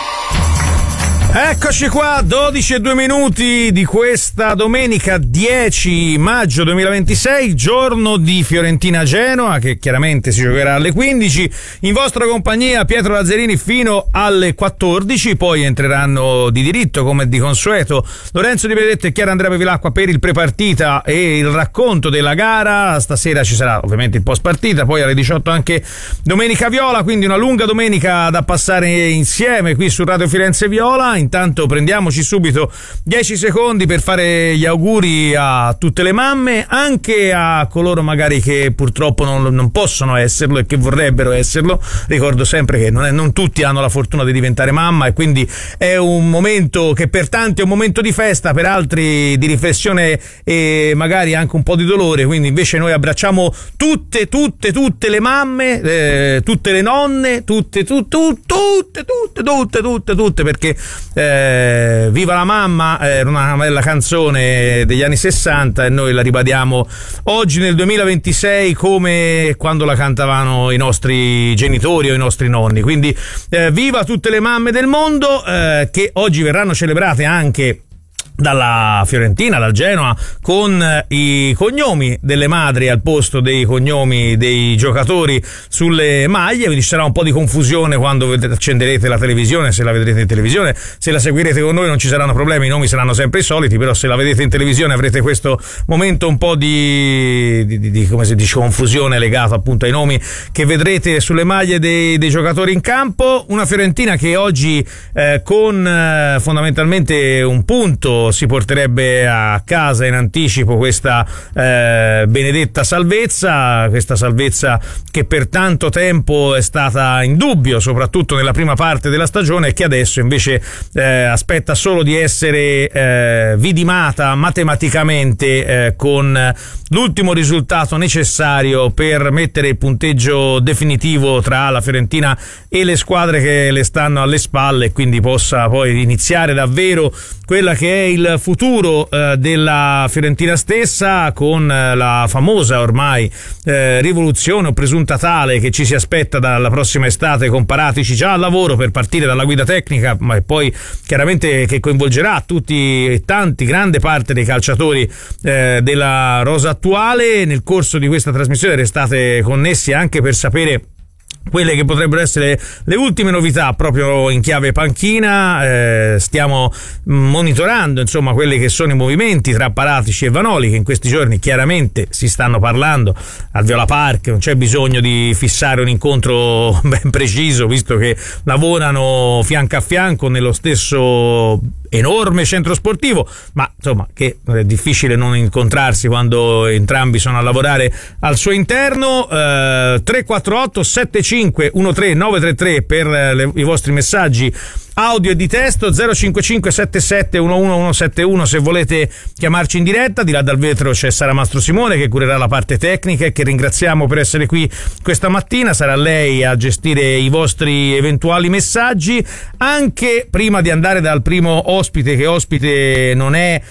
Eccoci qua, dodici e due minuti di questa domenica dieci maggio duemilaventisei, giorno di Fiorentina-Genoa, che chiaramente si giocherà alle quindici. In vostra compagnia Pietro Lazzarini fino alle quattordici, poi entreranno di diritto, come di consueto, Lorenzo Di Benedetto e Chiara Andrea Bevilacqua per il prepartita e il racconto della gara. Stasera ci sarà ovviamente il post partita, poi alle diciotto anche Domenica Viola, quindi una lunga domenica da passare insieme qui su Radio Firenze Viola. Intanto prendiamoci subito dieci secondi per fare gli auguri a tutte le mamme, anche a coloro magari che purtroppo non, non possono esserlo e che vorrebbero esserlo. Ricordo sempre che non, è, non tutti hanno la fortuna di diventare mamma, e quindi è un momento che per tanti è un momento di festa, per altri di riflessione e magari anche un po' di dolore. Quindi invece noi abbracciamo tutte, tutte, tutte le mamme, eh, tutte le nonne, tutte, tutte, tutte, tutte, tutte, tutte, tutte, tutte, perché Eh, Viva la mamma era una bella canzone degli anni sessanta e noi la ribadiamo oggi nel duemilaventisei come quando la cantavano i nostri genitori o i nostri nonni. Quindi eh, viva tutte le mamme del mondo, eh, che oggi verranno celebrate anche dalla Fiorentina, dal Genoa, con i cognomi delle madri al posto dei cognomi dei giocatori sulle maglie. Quindi ci sarà un po' di confusione quando accenderete la televisione, se la vedrete in televisione. Se la seguirete con noi non ci saranno problemi, i nomi saranno sempre i soliti, però se la vedete in televisione avrete questo momento un po' di, di, di, di come si dice, confusione legato appunto ai nomi che vedrete sulle maglie dei, dei giocatori in campo. Una Fiorentina che oggi eh, con eh, fondamentalmente un punto si porterebbe a casa in anticipo questa eh, benedetta salvezza, questa salvezza che per tanto tempo è stata in dubbio, soprattutto nella prima parte della stagione, e che adesso invece eh, aspetta solo di essere eh, vidimata matematicamente eh, con l'ultimo risultato necessario per mettere il punteggio definitivo tra la Fiorentina e le squadre che le stanno alle spalle, e quindi possa poi iniziare davvero quella che è il futuro eh, della Fiorentina stessa, con eh, la famosa ormai eh, rivoluzione o presunta tale che ci si aspetta dalla prossima estate, con Paratici già al lavoro per partire dalla guida tecnica, ma poi chiaramente che coinvolgerà tutti e tanti, grande parte dei calciatori eh, della rosa attuale. Nel corso di questa trasmissione restate connessi anche per sapere quelle che potrebbero essere le ultime novità proprio in chiave panchina. Eh, stiamo monitorando insomma quelli che sono i movimenti tra Paratici e Vanoli, che in questi giorni chiaramente si stanno parlando al Viola Park. Non c'è bisogno di fissare un incontro ben preciso, visto che lavorano fianco a fianco nello stesso enorme centro sportivo, ma insomma che è difficile non incontrarsi quando entrambi sono a lavorare al suo interno. eh, tre quattro otto sette cinque uno tre nove tre tre per le, i vostri messaggi audio e di testo. Zero cinque cinque sette sette uno uno uno sette uno se volete chiamarci in diretta. Di là dal vetro c'è Sara Mastro Simone che curerà la parte tecnica e che ringraziamo per essere qui questa mattina. Sarà lei a gestire i vostri eventuali messaggi. Anche prima di andare dal primo ospite, che ospite non è,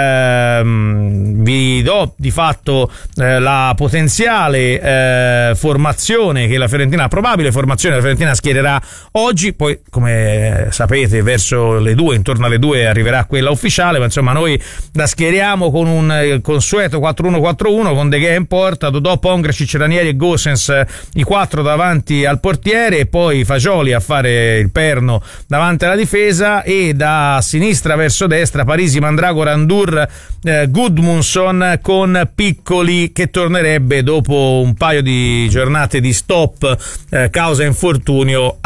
ehm, vi do di fatto eh, la potenziale eh, formazione che la Fiorentina, probabile formazione che la Fiorentina schiererà oggi. Poi, come sapete, verso le due, intorno alle due arriverà quella ufficiale, ma insomma noi la schieriamo con un eh, consueto quattro uno quattro uno con De Gea in porta, Dodò, Pongracic, Ranieri e Gosens, eh, i quattro davanti al portiere, e poi Fagioli a fare il perno davanti alla difesa, e da sinistra verso destra Parisi, Mandragora, Andur, eh, Gudmundsson, con Piccoli che tornerebbe dopo un paio di giornate di stop eh, causa infortunio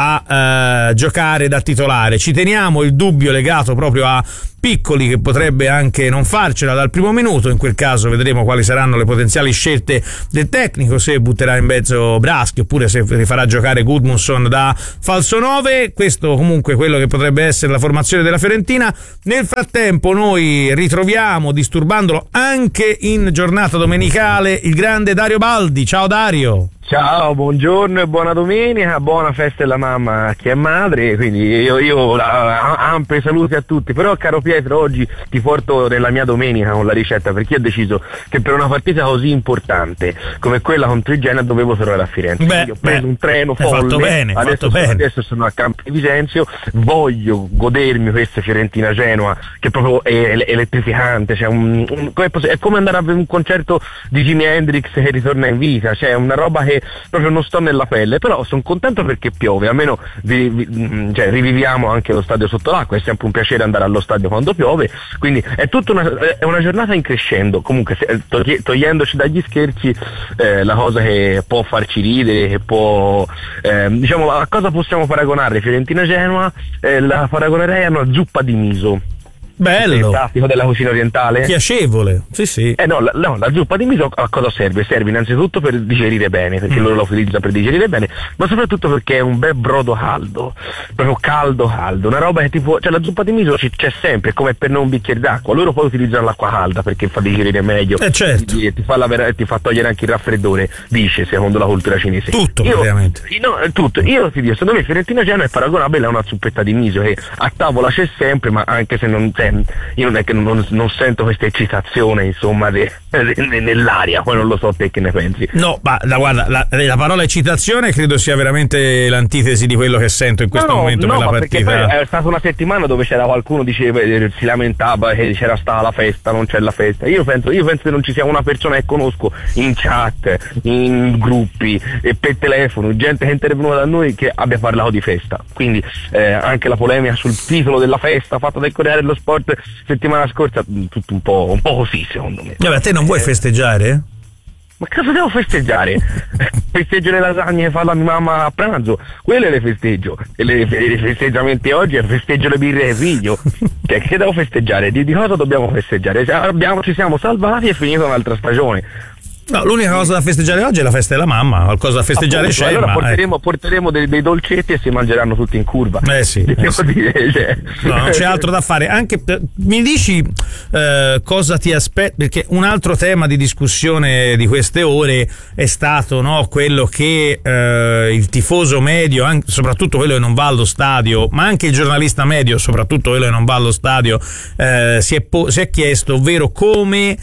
a eh, giocare da titolare. Ci teniamo il dubbio legato proprio a Piccoli, che potrebbe anche non farcela dal primo minuto. In quel caso vedremo quali saranno le potenziali scelte del tecnico, se butterà in mezzo Braschi oppure se rifarà giocare Gudmundsson da falso nove. Questo comunque quello che potrebbe essere la formazione della Fiorentina. Nel frattempo noi ritroviamo, disturbandolo anche in giornata domenicale, il grande Dario Baldi. Ciao Dario. Ciao, buongiorno e buona domenica, buona festa della mamma a chi è madre, quindi io, io la, ampie saluti a tutti. Però caro Pietro, oggi ti porto nella mia domenica con la ricetta, perché io ho deciso che per una partita così importante come quella contro il Genoa dovevo tornare a Firenze. Beh, io prendo un treno folle, fatto bene, adesso, fatto sono, bene. adesso sono a Campi di Visenzio, voglio godermi questa Fiorentina-Genoa che proprio è, è elettrificante, cioè un, un, come è come andare a un concerto di Jimi Hendrix che ritorna in vita, cioè una roba che proprio non sto nella pelle. Però sono contento perché piove, almeno vi, vi, cioè, riviviamo anche lo stadio sotto l'acqua, è sempre un piacere andare allo stadio quando piove, quindi è tutta una, è una giornata in crescendo. Comunque se, togli, togliendoci dagli scherzi, eh, la cosa che può farci ridere, che può eh, diciamo, a cosa possiamo paragonare Fiorentina-Genoa? Eh, la paragonerei a una zuppa di miso. Bello. Classico della cucina orientale. Piacevole, sì sì. Eh no, la, no, la zuppa di miso a cosa serve? Serve innanzitutto per digerire bene, perché mm. loro la utilizzano per digerire bene, ma soprattutto perché è un bel brodo caldo, proprio caldo caldo, una roba che tipo, cioè la zuppa di miso c'è sempre, come per non un bicchiere d'acqua. Loro poi utilizzano l'acqua calda perché fa digerire meglio. Eh certo. Ti, ti, fa la, ti fa togliere anche il raffreddore, dice, secondo la cultura cinese. Tutto, io, praticamente. No, tutto. Io ti dico, secondo me Fiorentina-Genoa è paragonabile a una zuppetta di miso che a tavola c'è sempre, ma anche se non c'è, io non è che non, non sento questa eccitazione, insomma, de, de, de, nell'aria. Poi non lo so te che ne pensi. No, ma la, guarda, la, la parola eccitazione credo sia veramente l'antitesi di quello che sento in questo no, momento no, per la ma partita. Perché poi è stata una settimana dove c'era qualcuno diceva, si lamentava che c'era stata la festa, non c'è la festa. Io penso, io penso che non ci sia una persona che conosco in chat, in gruppi e per telefono, gente che è intervenuta da noi che abbia parlato di festa. Quindi eh, anche la polemica sul titolo della festa fatta dal Corriere dello Sport settimana scorsa, tutto un po', un po' così secondo me. Vabbè, te non vuoi eh, festeggiare? Ma cosa devo festeggiare? Festeggio le lasagne che fa la mia mamma a pranzo, quelle le festeggio. E le, i festeggiamenti oggi è festeggio le birre e figlio. Cioè, che devo festeggiare? Di, di cosa dobbiamo festeggiare? Cioè, abbiamo, ci siamo salvati e è finita un'altra stagione. No, l'unica cosa da festeggiare oggi è la festa della mamma, qualcosa da festeggiare Appunto, c'è. allora ma, porteremo, eh. porteremo dei, dei dolcetti e si mangeranno tutti in curva. Eh sì, devo eh sì. dire, cioè. No, non c'è altro da fare. Anche mi dici eh, cosa ti aspetti, perché un altro tema di discussione di queste ore è stato, no, quello che eh, il tifoso medio, anche, soprattutto quello che non va allo stadio, ma anche il giornalista medio, soprattutto quello che non va allo stadio, eh, si, è po- si è chiesto, ovvero come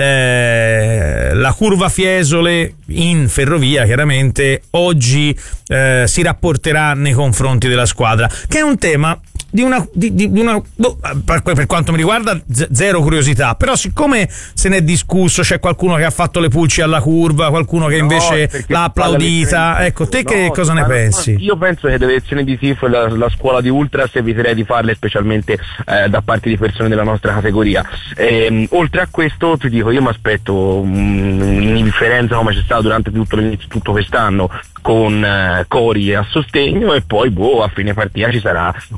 Eh, la curva Fiesole in ferrovia chiaramente oggi eh, si rapporterà nei confronti della squadra, che è un tema di una, di, di una boh, per, per quanto mi riguarda z- zero curiosità, però siccome se ne è discusso, c'è qualcuno che ha fatto le pulci alla curva, qualcuno che invece no, l'ha applaudita, ecco, te no, che cosa ne pensi? Io penso che delle lezioni di tifo la, la scuola di Ultras eviterei di farle, specialmente eh, da parte di persone della nostra categoria. E, oltre a questo ti dico, io mi aspetto un'indifferenza come c'è stato durante tutto, tutto quest'anno, con eh, Cori a sostegno, e poi boh, a fine partita ci sarà un po'. Io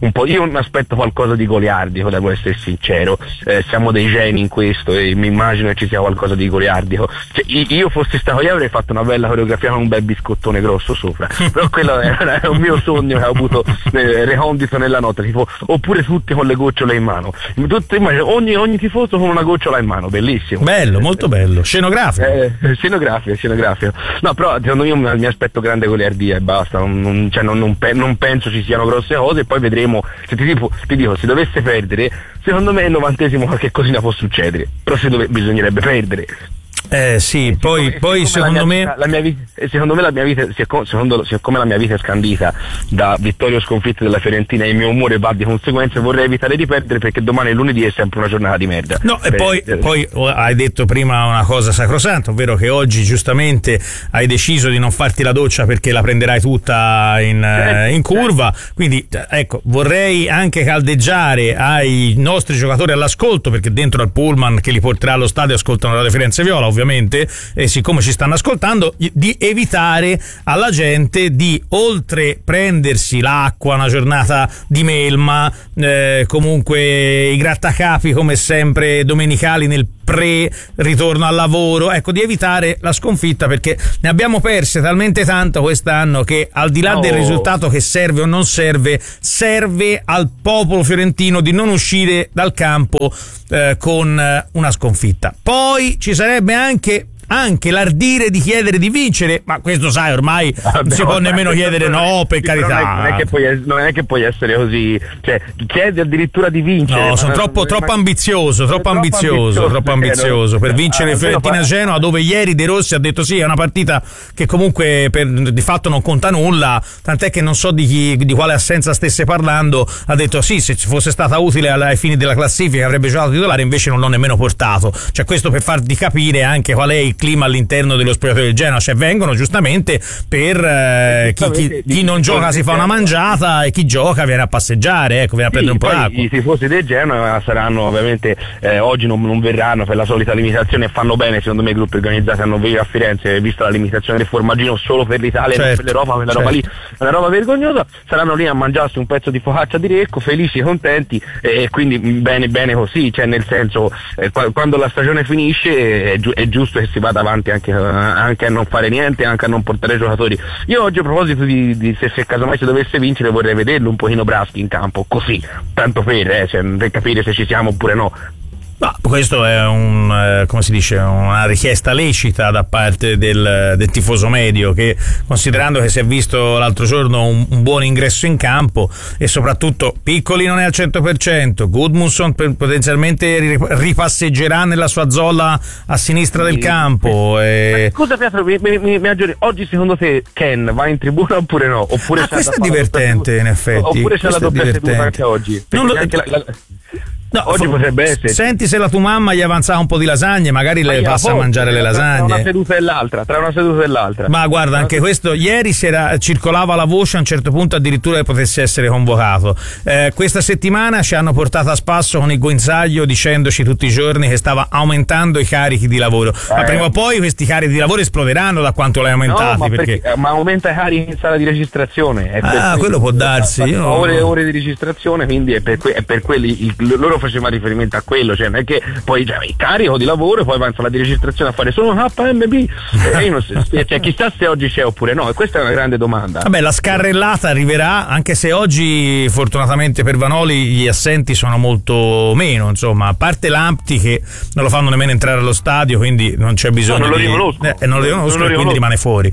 io mi aspetto qualcosa di goliardico, devo essere sincero, eh, siamo dei geni in questo e mi immagino che ci sia qualcosa di goliardico. Cioè, io fossi stato io avrei fatto una bella coreografia con un bel biscottone grosso sopra, però quello era, era un mio sogno che ho avuto eh, recondito nella notte, tipo, oppure tutti con le gocciole in mano, tutti, ogni, ogni tifoso con una gocciola in mano, bellissimo, bello, molto bello, scenografico, eh, scenografico, scenografico. No, però secondo me mi aspetto grande goliardia e basta, non, non, cioè, non, non, pe- non penso ci siano grosse cose, e poi vedremo. Se ti, tipo, ti dico, se dovesse perdere, secondo me il novantesimo qualche cosina può succedere, però se dove, bisognerebbe perdere. Eh sì, e poi, siccome, poi secondo la me vita, la mia vita, secondo me la mia vita secondo, siccome la mia vita è scandita da vittorie o sconfitte della Fiorentina e il mio umore va di conseguenza, vorrei evitare di perdere, perché domani lunedì è sempre una giornata di merda. No, e poi, eh, poi hai detto prima una cosa sacrosanta, ovvero che oggi giustamente hai deciso di non farti la doccia perché la prenderai tutta in, eh, in curva, quindi ecco, vorrei anche caldeggiare ai nostri giocatori all'ascolto, perché dentro al pullman che li porterà allo stadio ascoltano Radio Firenze Viola ovviamente, e siccome ci stanno ascoltando, di evitare alla gente di, oltre prendersi l'acqua, una giornata di melma, eh, comunque i grattacapi come sempre domenicali nel pre ritorno al lavoro, ecco, di evitare la sconfitta, perché ne abbiamo perse talmente tanto quest'anno che al di là no. del risultato che serve o non serve, serve al popolo fiorentino di non uscire dal campo eh, con eh, una sconfitta. Poi ci sarebbe anche anche l'ardire di chiedere di vincere, ma questo sai ormai ah, non si può nemmeno chiedere, no, per carità, non è, non, è che puoi, non è che puoi essere così, cioè chiedi addirittura di vincere, no, sono troppo, non, troppo ambizioso troppo, troppo ambizioso, ambizioso troppo ambizioso per vincere ah, Fiorentina Genoa, dove ieri De Rossi ha detto sì, è una partita che comunque per, di fatto non conta nulla, tant'è che non so di chi, di quale assenza stesse parlando, ha detto sì, se fosse stata utile ai fini della classifica avrebbe giocato titolare, invece non l'ho nemmeno portato, cioè questo per farti capire anche qual è il clima all'interno dello spogliatoio del Genoa, cioè vengono giustamente per eh, chi, chi, chi non gioca si fa una mangiata e chi gioca viene a passeggiare, ecco, viene a prendere sì, un po' d'acqua. I tifosi del Genoa saranno ovviamente eh, oggi non, non verranno per la solita limitazione, e fanno bene secondo me i gruppi organizzati a non venire a Firenze, vista la limitazione del formaggino solo per l'Italia, certo, non per l'Europa, quella certo. roba lì è una roba vergognosa, saranno lì a mangiarsi un pezzo di focaccia di Recco, felici e contenti, e eh, quindi bene bene così, cioè nel senso eh, quando la stagione finisce è, gi- è giusto che si vada avanti Anche, anche a non fare niente, anche a non portare i giocatori. Io oggi a proposito di, di se, se casomai si dovesse vincere, vorrei vederlo un pochino Braschi in campo, così, tanto per, eh, cioè, per capire se ci siamo oppure no. No, questo è un, eh, come si dice, una richiesta lecita da parte del, del tifoso medio, che considerando che si è visto l'altro giorno un, un buon ingresso in campo e soprattutto Piccoli non è al cento per cento, Gudmundsson potenzialmente ripasseggerà nella sua zona a sinistra del campo. E... Scusa Pietro, mi, mi, mi, mi aggiorni, oggi secondo te Ken va in tribuna oppure no? Oppure ah, questo è divertente in effetti. Oppure c'è la doppia seduta anche oggi? Non lo... anche la, la... No, oggi potrebbe essere. Senti se la tua mamma gli avanzava un po' di lasagne, magari le passa a mangiare le lasagne. Tra una seduta e l'altra, tra una seduta e l'altra. Ma guarda, anche questo ieri si era, circolava la voce a un certo punto addirittura che potesse essere convocato. Eh, questa settimana ci hanno portato a spasso con il guinzaglio dicendoci tutti i giorni che stava aumentando i carichi di lavoro. Eh. Ma prima o poi questi carichi di lavoro esploderanno da quanto l'hai aumentati. No, ma, perché... perché, ma aumenta i carichi in sala di registrazione. È ah, per quello può darsi. Io... Ore e ore di registrazione, quindi è per, que- è per quelli. Il, loro facevano riferimento a quello, cioè non è che poi cioè, il carico di lavoro e poi va in sala di registrazione a fare solo un H M B, e io non so, cioè, chissà se oggi c'è oppure no, e questa è una grande domanda. Vabbè, la scarrellata arriverà, anche se oggi fortunatamente per Vanoli gli assenti sono molto meno, insomma, a parte Lampti che non lo fanno nemmeno entrare allo stadio, quindi non c'è bisogno no, non di... lo riconosco, eh, non lo riconosco, non lo quindi rimane fuori.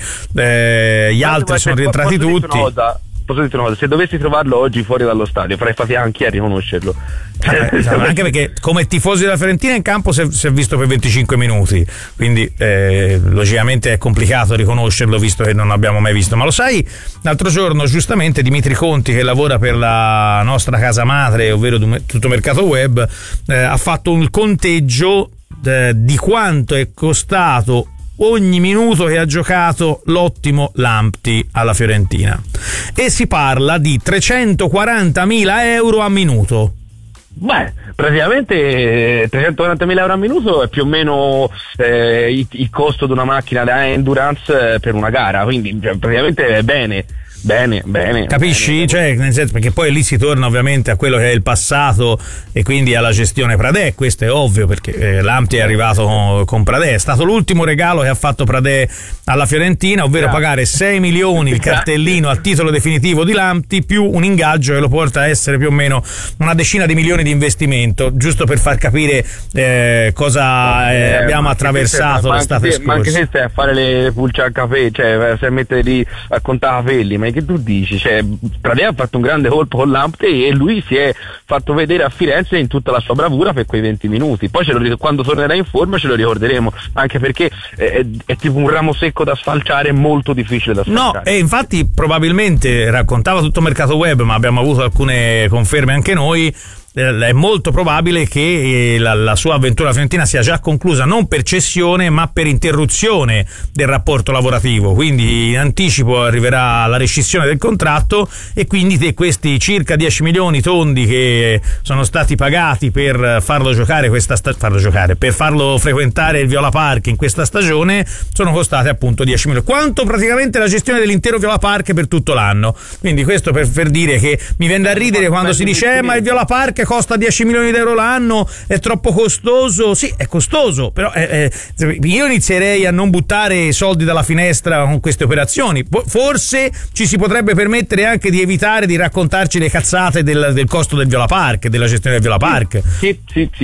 Eh, gli Ma altri sono rientrati tutti. Posso dirti una cosa, se dovessi trovarlo oggi fuori dallo stadio farei fatica anche a riconoscerlo, eh, anche perché come tifosi della Fiorentina in campo si è, si è visto per venticinque minuti, quindi eh, logicamente è complicato riconoscerlo visto che non l'abbiamo mai visto. Ma lo sai, l'altro giorno giustamente Dimitri Conti, che lavora per la nostra casa madre, ovvero Tutto Mercato Web, eh, ha fatto un conteggio eh, di quanto è costato ogni minuto che ha giocato l'ottimo Lampti alla Fiorentina, e si parla di trecentoquarantamila euro a minuto. Beh, praticamente trecentoquarantamila euro a minuto è più o meno eh, il, il costo di una macchina da endurance per una gara, quindi cioè, praticamente è bene. bene, bene. Capisci? Bene, cioè, nel senso, perché poi lì si torna ovviamente a quello che è il passato e quindi alla gestione Pradè, questo è ovvio, perché eh, l'Ampli è arrivato con, con Pradè, è stato l'ultimo regalo che ha fatto Pradè alla Fiorentina, ovvero Grazie. pagare sei milioni il cartellino a titolo definitivo di Lamptey più un ingaggio che lo porta a essere più o meno una decina di milioni di investimento, giusto per far capire eh, cosa eh, Eh, abbiamo ma attraversato ma l'estate anche se- ma anche scorsa. se stai a fare le pulce al caffè, cioè se a mettere lì a contare capelli, ma che tu dici? Cioè, Pradè ha fatto un grande colpo con Lamptey e lui si è fatto vedere a Firenze in tutta la sua bravura per quei venti minuti. Poi ce lo, quando tornerà in forma ce lo ricorderemo, anche perché è, è tipo un ramo secco da sfalciare, molto difficile da sfalciare. No, e infatti probabilmente raccontava tutto il mercato web, ma abbiamo avuto alcune conferme anche noi. È molto probabile che la, la sua avventura fiorentina sia già conclusa non per cessione ma per interruzione del rapporto lavorativo, quindi in anticipo arriverà la rescissione del contratto e quindi te questi circa dieci milioni tondi che sono stati pagati per farlo giocare questa sta- farlo giocare per farlo frequentare il Viola Park in questa stagione sono costate appunto dieci milioni, quanto praticamente la gestione dell'intero Viola Park per tutto l'anno. Quindi questo per, per dire che mi viene da ridere quando si dice eh, ma il Viola Park costa dieci milioni di euro l'anno, è troppo costoso. Sì, è costoso, però eh, eh, io inizierei a non buttare soldi dalla finestra con queste operazioni. Forse ci si potrebbe permettere anche di evitare di raccontarci le cazzate del, del costo del Viola Park, della gestione del Viola Park. Sì, sì, sì.